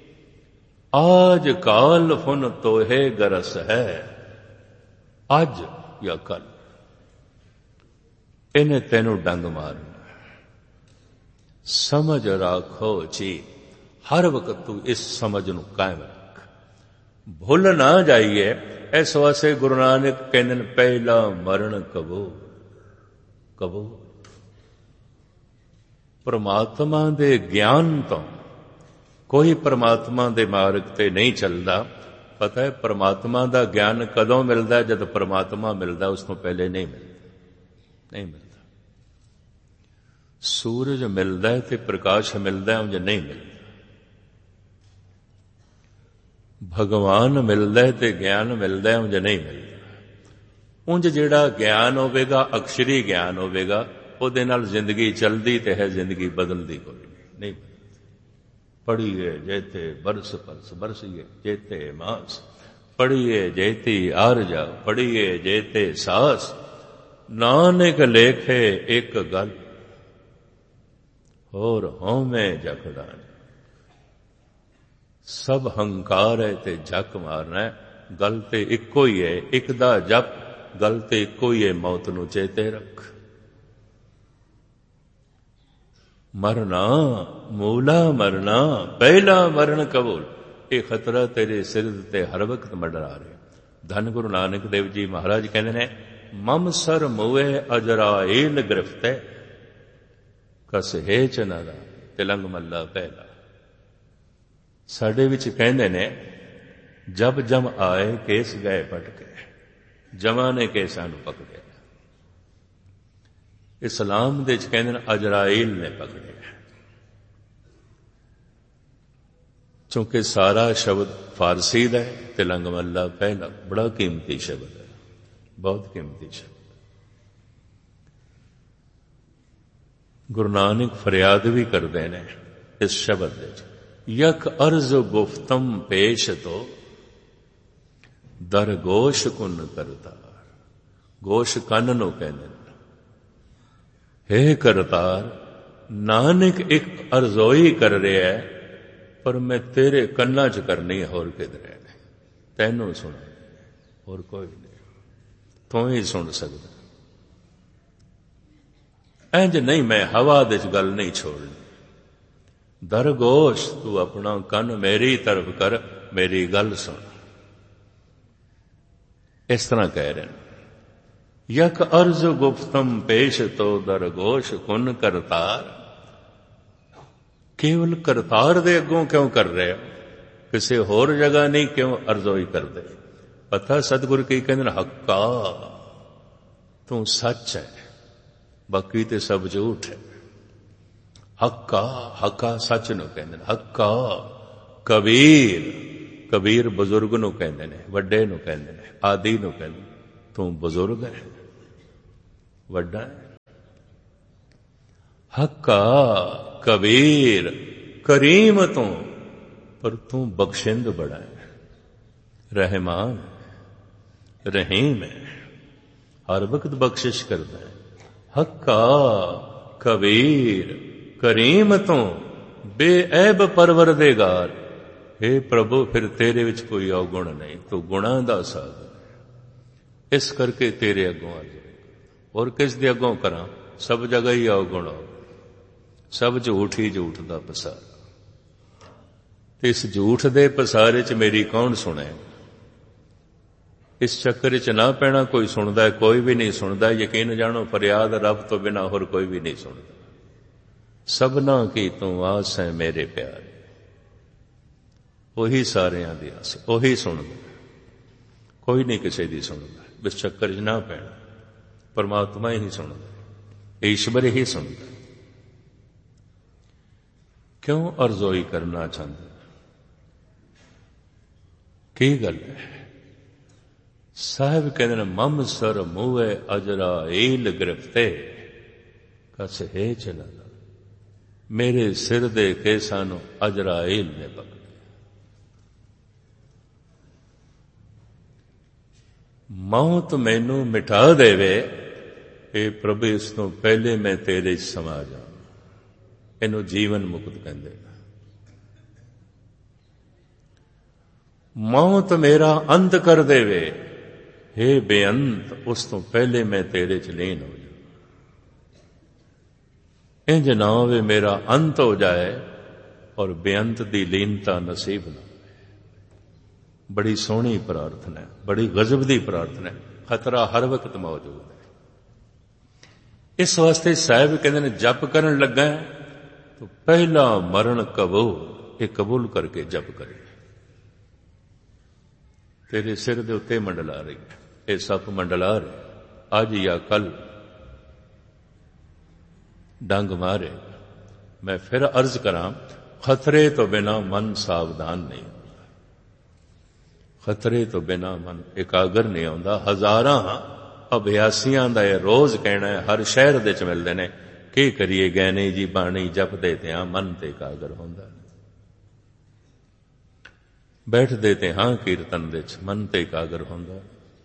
ਆਜ ਕਾਲ ਫੁਨ ਤੋਹੇ ਗਰਸ ਹੈ। ਅੱਜ ਜਾਂ ਕੱਲ ਇਹਨੇ ਤੈਨੂੰ ਡੰਗ ਮਾਰਨਾ। ਸਮਝ ਰੱਖੋ ਜੀ, ਹਰ ਵਕਤ ਤੂੰ ਇਸ ਸਮਝ ਨੂੰ ਕਾਇਮ ਰੱਖ, ਭੁੱਲ ਨਾ ਜਾਈਏ। ਇਸ ਵਾਸਤੇ ਗੁਰੂ ਨਾਨਕ ਕਹਿੰਦੇ ਨੇ, ਪਹਿਲਾ ਮਰਨ ਕਬੋ ਕਬੋ। ਪਰਮਾਤਮਾ ਦੇ ਗਿਆਨ ਤੋਂ ਕੋਈ ਪਰਮਾਤਮਾ ਦੇ ਮਾਰਗ ਤੇ ਨਹੀਂ ਚੱਲਦਾ। ਪਤਾ ਹੈ ਪਰਮਾਤਮਾ ਦਾ ਗਿਆਨ ਕਦੋਂ ਮਿਲਦਾ? ਜਦ ਪਰਮਾਤਮਾ ਮਿਲਦਾ, ਉਸ ਤੋਂ ਪਹਿਲੇ ਨਹੀਂ ਮਿਲਦਾ, ਨਹੀਂ ਮਿਲਦਾ। ਸੂਰਜ ਮਿਲਦਾ ਹੈ ਤੇ ਪ੍ਰਕਾਸ਼ ਮਿਲਦਾ ਹੈ, ਉਂਝ ਨਹੀਂ ਮਿਲਦਾ। ਭਗਵਾਨ ਮਿਲਦਾ ਹੈ ਤੇ ਗਿਆਨ ਮਿਲਦਾ ਹੈ, ਉਂਝ ਨਹੀਂ ਮਿਲਦਾ। ਉਂਝ ਜਿਹੜਾ ਗਿਆਨ ਹੋਵੇਗਾ, ਅਕਸ਼ਰੀ ਗਿਆਨ ਹੋਵੇਗਾ, ਉਹਦੇ ਨਾਲ ਜ਼ਿੰਦਗੀ ਚੱਲਦੀ ਤੇ ਹੈ, ਜ਼ਿੰਦਗੀ ਬਦਲਦੀ ਕੋਈ ਨਹੀਂ। ਪੜੀਏ ਜੇਤੇ ਬਰਸ ਪਰਸ ਬਰਸੀਏ ਜੇਤੇ ਮਾਸ, ਪੜੀਏ ਜੇਤੀ ਆਰਜਾ, ਪੜੀਏ ਜੇਤੇ ਸਾਸ। ਨਾਨਕ ਲੇਖੇ ਇੱਕ ਗੱਲ, ਹੋਰ ਹੋਵੇਂ ਜਖੜਾ। ਸਭ ਹੰਕਾਰ ਹੈ ਤੇ ਜੱਕ ਮਾਰਨਾ ਹੈ। ਗੱਲ ਤੇ ਇੱਕੋ ਹੀ ਹੈ, ਇੱਕ ਦਾ ਜਪ। ਗੱਲ ਤੇ ਇੱਕੋ ਹੀ ਹੈ, ਮੌਤ ਨੂੰ ਚੇਤੇ ਰੱਖ। ਮਰਨਾ ਮੂਲਾ ਮਰਨਾ, ਪਹਿਲਾ ਮਰਨ ਕਬੂਲ। ਇਹ ਖਤਰਾ ਤੇਰੇ ਸਿਰ ਤੇ ਹਰ ਵਕਤ ਮੰਡਰਾ ਰਿਹਾ। ਧੰਨ ਗੁਰੂ ਨਾਨਕ ਦੇਵ ਜੀ ਮਹਾਰਾਜ ਕਹਿੰਦੇ ਨੇ, ਮਮ ਸਰ ਮੂਏ ਅਜਰਾਇਲ ਗ੍ਰਿਫਤੇ, ਕਸ ਹੈ ਚਨਾ ਦਾ ਤਿਲੰਗ ਮੱਲਾ ਪਹਿਲਾ। ਸਾਡੇ ਵਿੱਚ ਕਹਿੰਦੇ ਨੇ, ਜਬ ਜਮ ਆਏ ਕੇਸ ਗਏ ਪਟਕੇ, ਜਮਾਂ ਨੇ ਕੇਸਾਂ ਨੂੰ ਪਕੜਿਆ। ਇਸਲਾਮ ਦੇ ਵਿੱਚ ਕਹਿੰਦੇ ਨੇ, ਅਜਰਾਇਲ ਨੇ ਪਕੜਿਆ। ਕਿਉਂਕਿ ਸਾਰਾ ਸ਼ਬਦ ਫਾਰਸੀ ਦਾ ਹੈ, ਤਿਲੰਗ ਮੱਲਾ ਪਹਿਲਾ ਬੜਾ ਕੀਮਤੀ ਸ਼ਬਦ ਹੈ, ਬਹੁਤ ਕੀਮਤੀ ਸ਼ਬਦ। ਗੁਰੂ ਨਾਨਕ ਫਰਿਆਦ ਵੀ ਕਰਦੇ ਨੇ ਇਸ ਸ਼ਬਦ ਦੇ ਵਿੱਚ, ਯਕ ਅਰਜ਼ ਗੁਫਤਮ ਪੇਸ਼ ਤੋ, ਦਰ ਗੋਸ਼ ਕੁਨ ਕਰਤਾਰ। ਗੋਸ਼ ਕੰਨ ਨੂੰ ਕਹਿੰਦੇ ਨੇ। ਹੇ ਕਰਤਾਰ, ਨਾਨਕ ਇੱਕ ਅਰਜ਼ੋਈ ਕਰ ਰਿਹਾ ਹੈ, ਪਰ ਮੈਂ ਤੇਰੇ ਕੰਨਾਂ 'ਚ ਕਰਨੀ ਹੈ, ਹੋਰ ਕਿਧਰੇ ਨਹੀਂ। ਤੈਨੂੰ ਸੁਣਾ, ਹੋਰ ਕੋਈ ਨਹੀਂ, ਤੂੰ ਹੀ ਸੁਣ ਸਕਦਾ। ਇੰਝ ਨਹੀਂ, ਮੈਂ ਹਵਾ ਦੇ 'ਚ ਗੱਲ ਨਹੀਂ ਛੋੜਨੀ। ਦਰਗੋਸ਼, ਤੂੰ ਆਪਣਾ ਕੰਨ ਮੇਰੀ ਤਰਫ ਕਰ, ਮੇਰੀ ਗੱਲ ਸੁਣ। ਇਸ ਤਰ੍ਹਾਂ ਕਹਿ ਰਹੇ ਨੇ, ਯਕ ਅਰਜ਼ ਗੁਫਤਮ ਪੇਸ਼ ਤੋ, ਦਰਗੋਸ਼ ਕੁਨ ਕਰਤਾਰ। ਕੇਵਲ ਕਰਤਾਰ ਦੇ ਅੱਗੋਂ ਕਿਉਂ ਕਰ ਰਹੇ ਹੋ? ਕਿਸੇ ਹੋਰ ਜਗ੍ਹਾ ਨਹੀਂ ਕਿਉਂ ਅਰਜ਼ੋਈ ਕਰਦੇ? ਪਤਾ ਸਤਿਗੁਰ ਕੀ ਕਹਿੰਦੇ ਨੇ, ਹੱਕਾ ਤੂੰ ਸੱਚ ਹੈ, ਬਾਕੀ ਤੇ ਸਭ ਝੂਠ ਹੈ। ਹੱਕਾ, ਹੱਕਾ ਸੱਚ ਨੂੰ ਕਹਿੰਦੇ ਨੇ। ਹੱਕਾ ਕਬੀਰ, ਕਬੀਰ ਬਜ਼ੁਰਗ ਨੂੰ ਕਹਿੰਦੇ ਨੇ, ਵੱਡੇ ਨੂੰ ਕਹਿੰਦੇ ਨੇ, ਆਦਿ ਨੂੰ ਕਹਿੰਦੇ ਨੇ। ਤੂੰ ਬਜ਼ੁਰਗ ਹੈ, ਵੱਡਾ ਹੈ। ਹੱਕਾ ਕਬੀਰ ਕਰੀਮ ਤੂੰ, ਪਰ ਤੂੰ ਬਖਸ਼ਿੰਦ ਬੜਾ ਹੈ, ਰਹਿਮਾਨ ਰਹੀਮ ਹੈ, ਹਰ ਵਕਤ ਬਖਸ਼ਿਸ਼ ਕਰਦਾ ਹੈ। ਹੱਕਾ ਕਬੀਰ ਕਰੀਮ ਤੂੰ, ਬੇਐਬ ਪਰਵਰਦੇਗਾਰ। हे ਪ੍ਰਭੂ, ਫਿਰ ਤੇਰੇ ਵਿੱਚ ਕੋਈ ਔਗੁਣ ਨਹੀਂ, ਤੂੰ ਗੁਣਾਂ ਦਾ ਸਾਗਰ। ਇਸ ਕਰਕੇ ਤੇਰੇ ਅੱਗੋਂ ਆ ਜਾਏ, ਔਰ ਕਿਸ ਦੇ ਅੱਗੋਂ ਕਰਾਂ? ਸਭ ਜਗ੍ਹਾ ਹੀ ਔਗੁਣ ਹੋ, ਸਭ ਝੂਠ ਹੀ ਝੂਠ ਦਾ ਪਸਾਰ। ਤੇ ਇਸ ਝੂਠ ਦੇ ਪਸਾਰੇ 'ਚ ਮੇਰੀ ਕੌਣ ਸੁਣੇ? ਇਸ ਚੱਕਰ 'ਚ ਨਾ ਪੈਣਾ। ਕੋਈ ਸੁਣਦਾ, ਕੋਈ ਵੀ ਨਹੀਂ ਸੁਣਦਾ। ਯਕੀਨ ਜਾਣੋ, ਫਰਿਆਦ ਰੱਬ ਤੋਂ ਬਿਨਾਂ ਹੋਰ ਕੋਈ ਵੀ ਨਹੀਂ ਸੁਣਦਾ। ਸਭਨਾ ਕੀ ਤੂੰ ਆਸ ਹੈ ਮੇਰੇ ਪਿਆਰੇ, ਉਹੀ ਸਾਰਿਆਂ ਦੀ ਆਸ, ਉਹੀ ਸੁਣਦਾ, ਕੋਈ ਨਹੀਂ ਕਿਸੇ ਦੀ ਸੁਣਦਾ। ਇਸ ਚੱਕਰ 'ਚ ਨਾ ਪੈਣਾ। ਪਰਮਾਤਮਾ ਹੀ ਸੁਣਦਾ, ਈਸ਼ਵਰ ਹੀ ਸੁਣਦਾ। ਕਿਉਂ ਅਰਜ਼ੋਈ ਕਰਨਾ ਚਾਹੁੰਦਾ? ਕੀ ਗੱਲ ਹੈ? ਸਾਹਿਬ ਕਹਿੰਦੇ ਨੇ, ਮਮ ਸਰ ਮੂਹੇ ਅਜਰਾਈਲ ਗ੍ਰਿਫਤੇ, ਕਸ ਹੈ ਚਲਾ, ਮੇਰੇ ਸਿਰ ਦੇ ਕੇਸਾਂ ਨੂੰ ਅਜਰਾਈਲ ਨੇ ਪਕੜਿਆ। ਮੌਤ ਮੈਨੂੰ ਮਿਟਾ ਦੇਵੇ, ਇਹ ਪ੍ਰਭੂ, ਇਸ ਤੋਂ ਪਹਿਲੇ ਮੈਂ ਤੇਰੇ 'ਚ ਸਮਾ ਜਾ। ਇਹਨੂੰ ਜੀਵਨ ਮੁਕਤ ਕਹਿੰਦੇ। ਮੌਤ ਮੇਰਾ ਅੰਤ ਕਰ ਦੇਵੇ, हे ਬੇਅੰਤ, ਉਸ ਤੋਂ ਪਹਿਲੇ ਮੈਂ ਤੇਰੇ 'ਚ ਲੀਨ ਹੋ ਜਾ। ਇੰਜ ਨਾ ਹੋਵੇ ਮੇਰਾ ਅੰਤ ਹੋ ਜਾਏ ਔਰ ਬੇਅੰਤ ਦੀ ਲੀਨਤਾ ਨਸੀਬ ਨਾ। ਬੜੀ ਸੋਹਣੀ ਪ੍ਰਾਰਥਨਾ ਹੈ, ਬੜੀ ਗਜ਼ਬ ਦੀ ਪ੍ਰਾਰਥਨਾ ਹੈ। ਖਤਰਾ ਹਰ ਵਕਤ ਮੌਜੂਦ ਹੈ। ਇਸ ਵਾਸਤੇ ਸਾਹਿਬ ਕਹਿੰਦੇ ਨੇ, ਜਪ ਕਰਨ ਲੱਗਾ ਤਾਂ ਪਹਿਲਾ ਮਰਨ ਕਬੂਲ, ਇਹ ਕਬੂਲ ਕਰਕੇ ਜਪ ਕਰੇ। ਤੇਰੇ ਸਿਰ ਦੇ ਉੱਤੇ ਮੰਡਲਾ ਰਹੀ ਹੈ, ਇਹ ਸੱਪ ਮੰਡਲਾ ਰਹੇ, ਅੱਜ ਜਾਂ ਕੱਲ ਡੰਗ ਮਾਰੇ। ਮੈਂ ਫਿਰ ਅਰਜ਼ ਕਰਾਂ, ਖਤਰੇ ਤੋਂ ਬਿਨਾ ਮਨ ਸਾਵਧਾਨ ਨਹੀਂ ਹੁੰਦਾ, ਖਤਰੇ ਤੋਂ ਬਿਨਾ ਮਨ ਇਕਾਗਰ ਨਹੀਂ ਆਉਂਦਾ। ਹਜ਼ਾਰਾਂ ਅਭਿਆਸੀਆਂ ਦਾ ਇਹ ਰੋਜ਼ ਕਹਿਣਾ ਹੈ, ਹਰ ਸ਼ਹਿਰ ਦੇ ਚ ਮਿਲਦੇ ਨੇ। ਕੀ ਕਰੀਏ ਗੈਨੀ ਜੀ, ਬਾਣੀ ਜਪਦੇ ਤੇ ਹਾਂ, ਮਨ ਤੇ ਇਕਾਗਰ ਹੁੰਦਾ। ਬੈਠਦੇ ਤੇ ਹਾਂ ਕੀਰਤਨ ਦੇ ਚ, ਮਨ ਤੇ ਇਕਾਗਰ ਹੁੰਦਾ।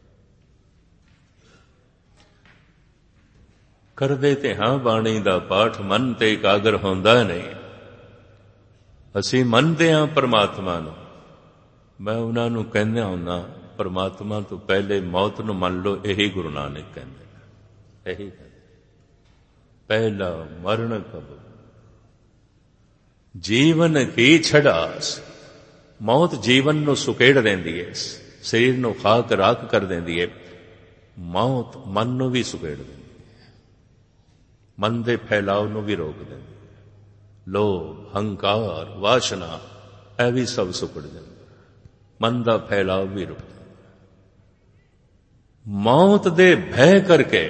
ਕਰਦੇ ਤੇ ਹਾਂ ਬਾਣੀ ਦਾ ਪਾਠ, ਮਨ ਤੇ ਇਕਾਗਰ ਹੁੰਦਾ ਨਹੀਂ। ਅਸੀਂ ਮੰਨਦੇ ਹਾਂ ਪਰਮਾਤਮਾ ਨੂੰ। ਮੈਂ ਉਹਨਾਂ ਨੂੰ ਕਹਿੰਦਾ ਹੁੰਦਾ, ਪਰਮਾਤਮਾ ਤੋਂ ਪਹਿਲੇ ਮੌਤ ਨੂੰ ਮੰਨ ਲਓ। ਇਹੀ ਗੁਰੂ ਨਾਨਕ ਕਹਿੰਦੇ, ਇਹੀ ਕਹਿੰਦੇ, ਪਹਿਲਾ ਮਰਨ ਕਬੂਲ, ਜੀਵਨ ਕੀ ਛੜਾਸ। ਮੌਤ ਜੀਵਨ ਨੂੰ ਸੁਕੇੜ ਦਿੰਦੀ ਹੈ, ਸਰੀਰ ਨੂੰ ਖਾਕ ਰਾਖ ਕਰ ਦਿੰਦੀ ਹੈ। ਮੌਤ ਮਨ ਨੂੰ ਵੀ ਸੁਕੇੜ ਦਿੰਦੀ ਹੈ, ਮਨ ਦੇ ਫੈਲਾਅ ਨੂੰ ਵੀ ਰੋਕ ਦਿੰਦੀ ਹੈ। ਲੋਭ, ਹੰਕਾਰ, ਵਾਸ਼ਨਾ, ਇਹ ਵੀ ਸਭ ਸੁਕੜ ਜਾਂਦਾ, ਮਨ ਦਾ ਫੈਲਾਅ ਵੀ ਰੁਕ ਜਾਂਦਾ। ਮੌਤ ਦੇ ਭੈ ਕਰਕੇ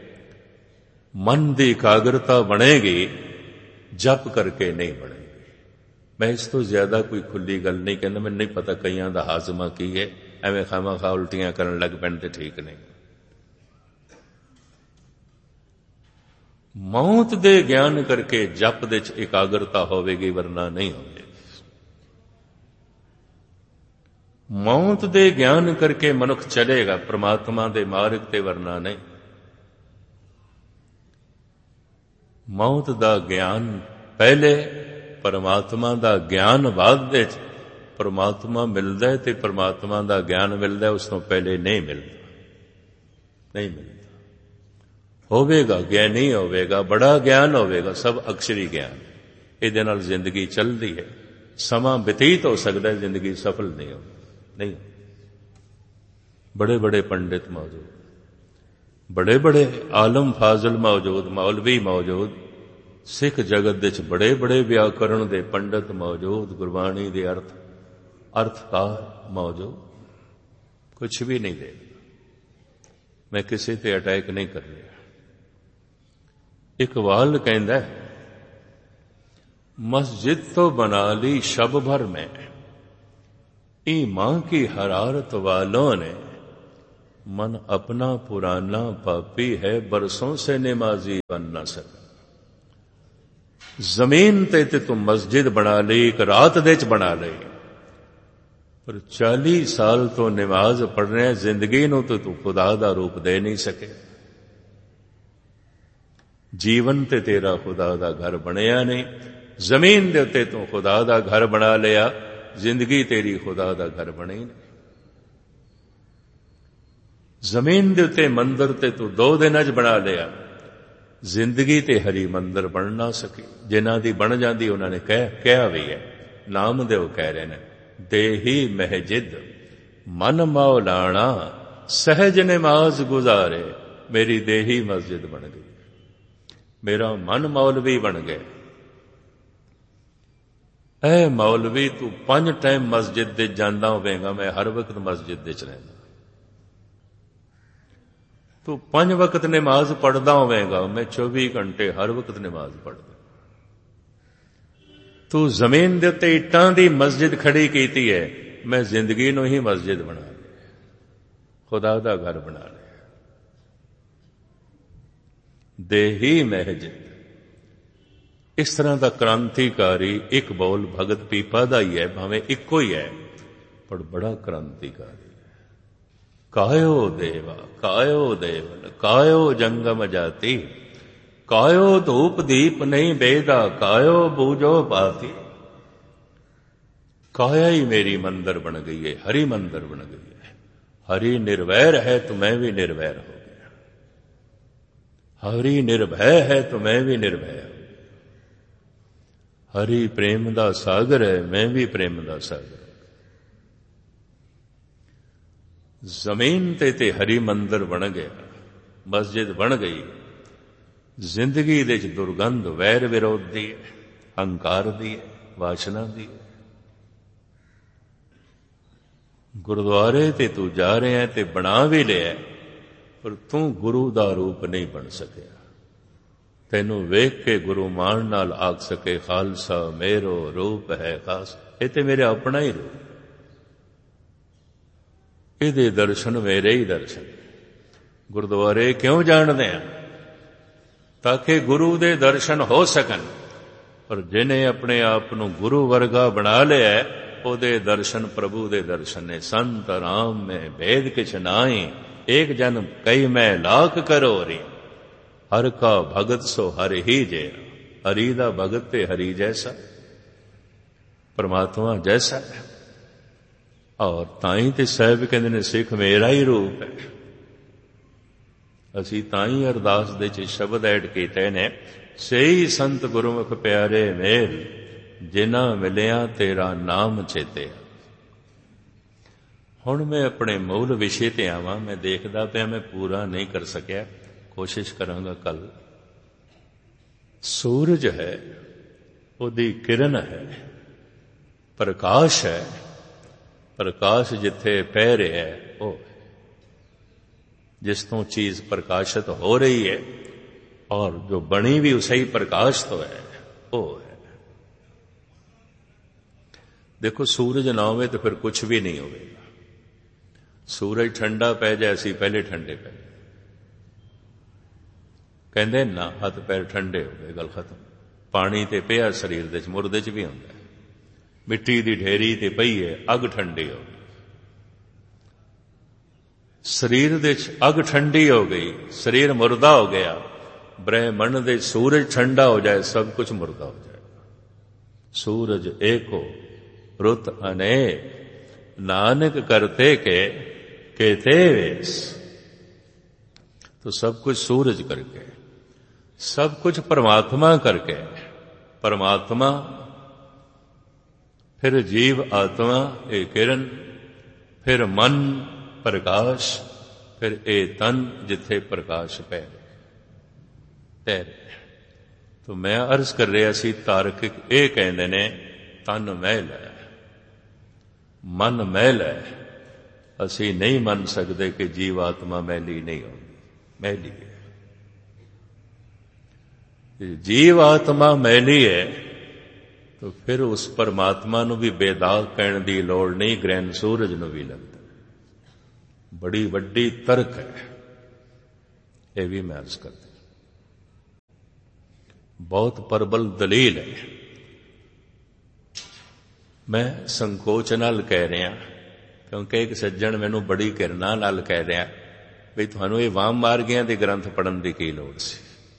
ਮਨ ਦੀ ਇਕਾਗਰਤਾ ਬਣੇਗੀ, ਜਪ ਕਰਕੇ ਨਹੀਂ ਬਣੇਗੀ। ਮੈਂ ਇਸ ਤੋਂ ਜ਼ਿਆਦਾ ਕੋਈ ਖੁੱਲੀ ਗੱਲ ਨਹੀਂ ਕਹਿੰਦਾ। ਮੈਨੂੰ ਨਹੀਂ ਪਤਾ ਕਈਆਂ ਦਾ ਹਾਜ਼ਮਾ ਕੀ ਹੈ, ਐਵੇਂ ਖਾਮਾ ਖਾ ਉਲਟੀਆਂ ਕਰਨ ਲੱਗ ਪੈਣ ਤੇ ਠੀਕ ਨਹੀਂ। ਮੌਤ ਦੇ ਗਿਆਨ ਕਰਕੇ ਜਪ ਦੇ ਚ ਇਕਾਗਰਤਾ ਹੋਵੇਗੀ, ਵਰਨਾ ਨਹੀਂ ਹੋਵੇਗੀ। ਮੌਤ ਦੇ ਗਿਆਨ ਕਰਕੇ ਮਨੁੱਖ ਚਲੇਗਾ ਪ੍ਰਮਾਤਮਾ ਦੇ ਮਾਰਗ ਤੇ, ਵਰਨਾ ਨਹੀਂ। ਮੌਤ ਦਾ ਗਿਆਨ ਪਹਿਲੇ, ਪਰਮਾਤਮਾ ਦਾ ਗਿਆਨ ਬਾਅਦ ਵਿੱਚ। ਪਰਮਾਤਮਾ ਮਿਲਦਾ ਹੈ ਤੇ ਪਰਮਾਤਮਾ ਦਾ ਗਿਆਨ ਮਿਲਦਾ, ਉਸ ਤੋਂ ਪਹਿਲੇ ਨਹੀਂ ਮਿਲਦਾ, ਨਹੀਂ ਮਿਲਦਾ। ਹੋਵੇਗਾ ਗਿਆਨੀ ਹੋਵੇਗਾ, ਬੜਾ ਗਿਆਨ ਹੋਵੇਗਾ, ਸਭ ਅਕਸ਼ਰੀ ਗਿਆਨ। ਇਹਦੇ ਨਾਲ ਜ਼ਿੰਦਗੀ ਚੱਲਦੀ ਹੈ, ਸਮਾਂ ਬਤੀਤ ਹੋ ਸਕਦਾ, ਜ਼ਿੰਦਗੀ ਸਫਲ ਨਹੀਂ ਹੋ ਨਹੀਂ। ਬੜੇ ਬੜੇ ਪੰਡਿਤ ਮੌਜੂਦ, ਬੜੇ ਬੜੇ ਆਲਮ ਫਾਜ਼ਲ ਮੌਜੂਦ, ਮੌਲਵੀ ਮੌਜੂਦ, ਸਿੱਖ ਜਗਤ ਦੇ ਵਿੱਚ ਬੜੇ ਬੜੇ ਵਿਆਕਰਣ ਦੇ ਪੰਡਿਤ ਮੌਜੂਦ, ਗੁਰਬਾਣੀ ਦੇ ਅਰਥ ਅਰਥਕਾਰ ਮੌਜੂਦ। ਕੁਛ ਵੀ ਨਹੀਂ ਦੇ, ਮੈਂ ਕਿਸੇ ਤੇ ਅਟੈਕ ਨਹੀਂ ਕਰ ਰਿਹਾ। ਇਕਬਾਲ ਕਹਿੰਦਾ, मस्जिद तो बना ली शब भर में, ईमान की हरारत वालों ने मन अपना पुराना पापी है, बरसों से नमाजी बन ना सका। जमीन ते ते तू मस्जिद बना ली, एक रात दे च बना ली, पर चाली साल तो नमाज पढ़ने जिंदगी नूं तो तू खुदा दा रूप दे नहीं सके। जीवन ते तेरा खुदा दा घर बनिया नहीं, जमीन दे उत्ते तू खुदा दा घर बना लिया, जिंदगी तेरी खुदा दा घर बनी नहीं। जमीन दे उत्ते मंदिर ते तू दो दिन च बना लिया, जिंदगी ते हरी मंदिर बन ना सकी। जिन्हां दी बन जांदी उन्हां ने कह कहा भी है, नाम दे वो कह रहे ने, देही महजिद मन मौलाना सहज नमाज गुजारे, मेरी देही मस्जिद बन गई, मेरा मन मौलवी बन गया। ऐ मौलवी तू पंज टाइम मस्जिद दे जांदा होवेगा, मैं हर वक्त मस्जिद दे च रहंदा। तू पंज वक्त नमाज पढ़दा होवेगा, मैं चौबी घंटे हर वक्त नमाज पढ़दा। तू जमीन दे उत्ते इट्टां दी मस्जिद खड़ी कीती है, मैं जिंदगी नूं ही मस्जिद बना लिया, खुदा दा घर बना लिया। देही महजिद, इस तरह का क्रांतिकारी एक बोल भगत पीपा दा ही है, भावें इको ही है, पर बड़ा क्रांतिकारी। कायो देवा कायो देवन कायो जंगम जाति, कायो धूप दीप नहीं बेदा, कायो बूझो बाती। काया ही मेरी मंदिर बन गई है, हरी मंदिर बन गई है। हरि निर्वैर है तो मैं भी निर्वैर हो गया, हरि निर्भय है तो मैं भी निर्भय हूं। हरि प्रेम दा सागर है, मैं भी प्रेम दा सागर। जमीन ते ते हरी मंदिर बन गया, मस्जिद बन गई। जिंदगी दे च दुर्गंध वैर विरोध दी है, हंकार दी है, वासना दी है। गुरुद्वारे ते तू जा रहे हैं ते बना भी लिया, पर तू गुरु दा रूप नहीं बन सकिया। तेनू वेख के गुरु मान नाल आख सके, खालसा मेरो रूप है खास, ये ते मेरे अपना ही रूप, ਇਹਦੇ दर्शन मेरे ही दर्शन। गुरुद्वारे क्यों जाणदे हैं? ताकि गुरु दे दर्शन हो सकन। पर जिन्हें अपने आप को गुरु वर्गा बना लिया, ओदे दर्शन प्रभु दे दर्शन ने। संत राम में भेद किछ नाई, एक जन कई मैं लाख करो री, हर का भगत सो हर ही जे। हरि दा भगत ते हरि जैसा, परमात्मा जैसा है। और ताई ते साहब कहते ने सिख मेरा ही रूप है। असी ताई अरदास दे च शब्द ऐड कीते ने, सही संत गुरुमुख प्यारे मेल, जिन्हां मिलिया तेरा नाम चेते। हुण मैं अपने मूल विषय ते आवां। मैं देखदा पिया मैं पूरा नहीं कर सकिया, कोशिश करांगा कल। सूरज है, ओदी किरण है, प्रकाश है। प्रकाश जिथे पै रहा है, वो जिस तो चीज प्रकाशित हो रही है, और जो बनी भी उसे ही प्रकाश तो है, वो है। देखो सूरज ना हो तो फिर कुछ भी नहीं होगा। सूरज ठंडा पै जाए, असी पहले ठंडे पै जाए, कहते ना हथ पैर ठंडे हो गए, गल खत्म। पानी ते पिया शरीर दे मुर्दे च भी होंदा है। मिट्टी दी ढेरी ते पई है, अग ठंडी हो गई, शरीर दे अग ठंडी हो गई, शरीर मुर्दा हो गया। ब्रह्मंड दे सूरज ठंडा हो जाए, सब कुछ मुर्दा हो जाए। सूरज एको रुत अनेक, नानक करते के कहते वेश। तो सब कुछ सूरज करके, सब कुछ परमात्मा करके। परमात्मा, फिर जीव आत्मा ए किरण, फिर मन प्रकाश, फिर ए तन जिथे प्रकाश पै तैर। तो मैं अर्ज कर रहा सी, तार्किक ये कहते ने तन मैल है, मन मैल है। असी नहीं मन सकते कि जीव आत्मा मैली नहीं होगी, मैली है। जीव आत्मा मैली है, तो फिर उस परमात्मा नूं भी बेदाग कहण दी लोड़ नहीं, ग्रहण सूरज नूं भी लगदा। बड़ी वड्डी तर्क है, ये भी मैं अर्ज करती, बहुत प्रबल दलील है। मैं संकोच नाल कह रहा क्योंकि एक सज्जन मैनू बड़ी किरना नाल कह रहा भी तुहानू ये वाम मार्गियां दे ग्रंथ पढ़न की की लोड़ सी,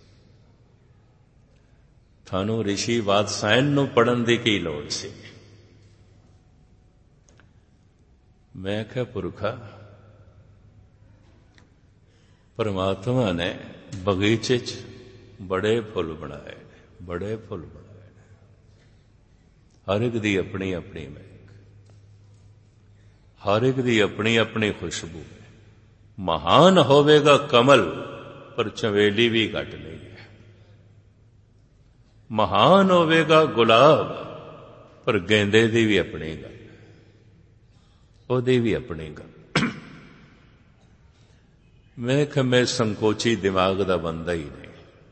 थानू ऋषि वात्सायन नू पढ़न की की लोड़ सी। मैं क्या पुरखा, परमात्मा ने बगीचे च बड़े फुल बनाए, बड़े फुल बनाए, हर एक दी अपनी अपनी महक, हर एक दी अपनी अपनी खुशबू है। महान होवेगा कमल पर चमेली भी घट नहीं है, महान होवेगा गुलाब पर गेंदे दी भी अपनी गल, ओदी भी अपनी गल। मैं कि मैं संकोची दिमाग दा बंदा ही नहीं,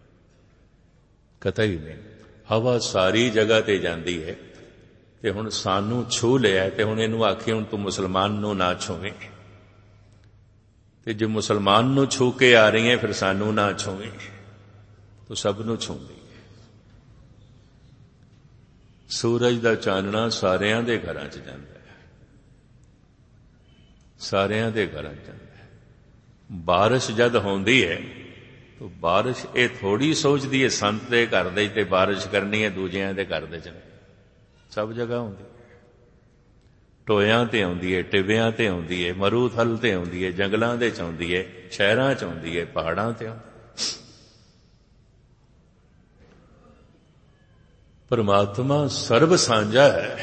कतई नहीं। हवा सारी जगह ते जांदी है ते हुण सानू छू लिया ते हुण इहनूं आखी हुण तू मुसलमान नू ना छूवें, ते जे मुसलमान नू छू के आ रही है फिर सानू ना छूवें तो सब नू छूंदी है। सूरज दा चानना सारियां दे घरां च जांदा है, सारियां दे घरां च जांदा है। बारिश जद होंदी है तो बारिश ये थोड़ी सोचती है संत दे घर दे ते बारिश करनी है दूजियां दे घर दे च, सब जगह होंदी है। टोयां ते आउंदी है, टिबियां ते आउंदी है, मरूथल ते आउंदी है, जंगलां दे च आउंदी है, शहरां च आउंदी है, पहाड़ां ते आउंदी है। परमात्मा सर्व सांझा है,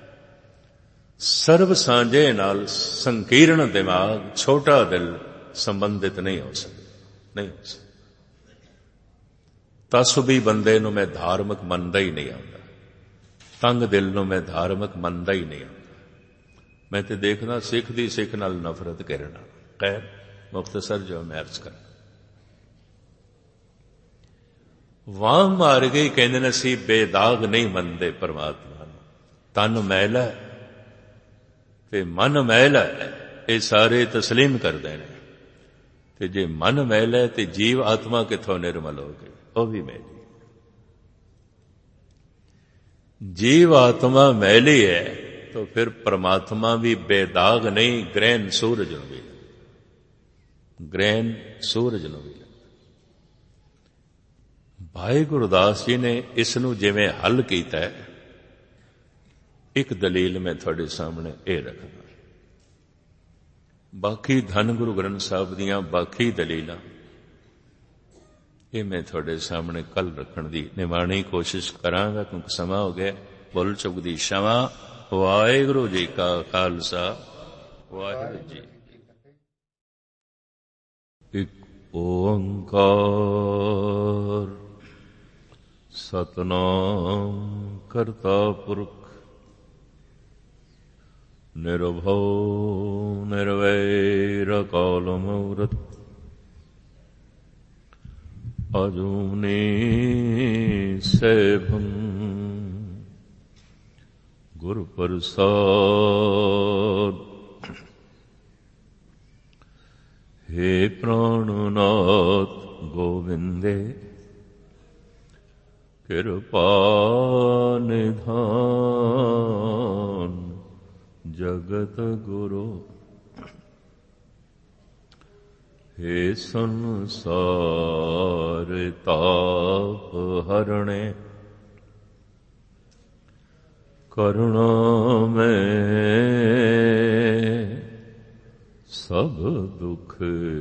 सर्व सांझे नाल संकीर्ण दिमाग, छोटा दिल संबंधित नहीं हो सकता, नहीं हो सकता। तसबी बंदे नूं मैं धार्मिक मनदा ही नहीं आंदा, तंग दिल नूं मैं धार्मिक मनदा ही नहीं आंदा। मैं तो देखना सिख दी सिख नाल नफरत करना। खैर मुख्तसर जो मैं अर्ज कर वाह मार गई कहंदे ने सी बेदाग नहीं मनदे परमात्मा नूं, तन मैला ते मन मैला है, ये सारे तस्लीम करदे ने। ते जे मन मैला है ते जीव आत्मा किथों निर्मल हो गई, वह भी मैली। जीव आत्मा मैली है तो फिर परमात्मा भी बेदाग नहीं, ग्रहण सूरज नूं भी, ग्रहण सूरज नूं भी। भाई गुरदास जी ने इस नूं जिवें हल कीता है, एक दलील मैं थोड़े सामने ये रखना। बाकी धन गुरु ग्रंथ साहब दियां बाकी दलीलां ये मैं थोड़े सामने कल रखण दी निमाणी कोशिश करांगा, क्योंकि समा हो गया। भुल चुक दी क्षमा। वाहिगुरू जी का खालसा, वाहिगुरू जी। एक ओंकार सतनाम करता पुरख निर्भव निर्वैर काल मूरत अजूनी सैभं गुरु प्रसाद। हे प्राणनाथ गोविंदे कृपा निधान जगत गुरु। हे संसार ताप हरणे करुणा में सब दुख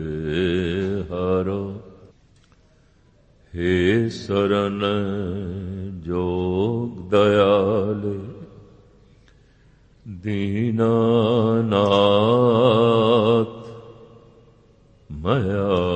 हरो। हे शरण जोग दयाल दीनानाथ मया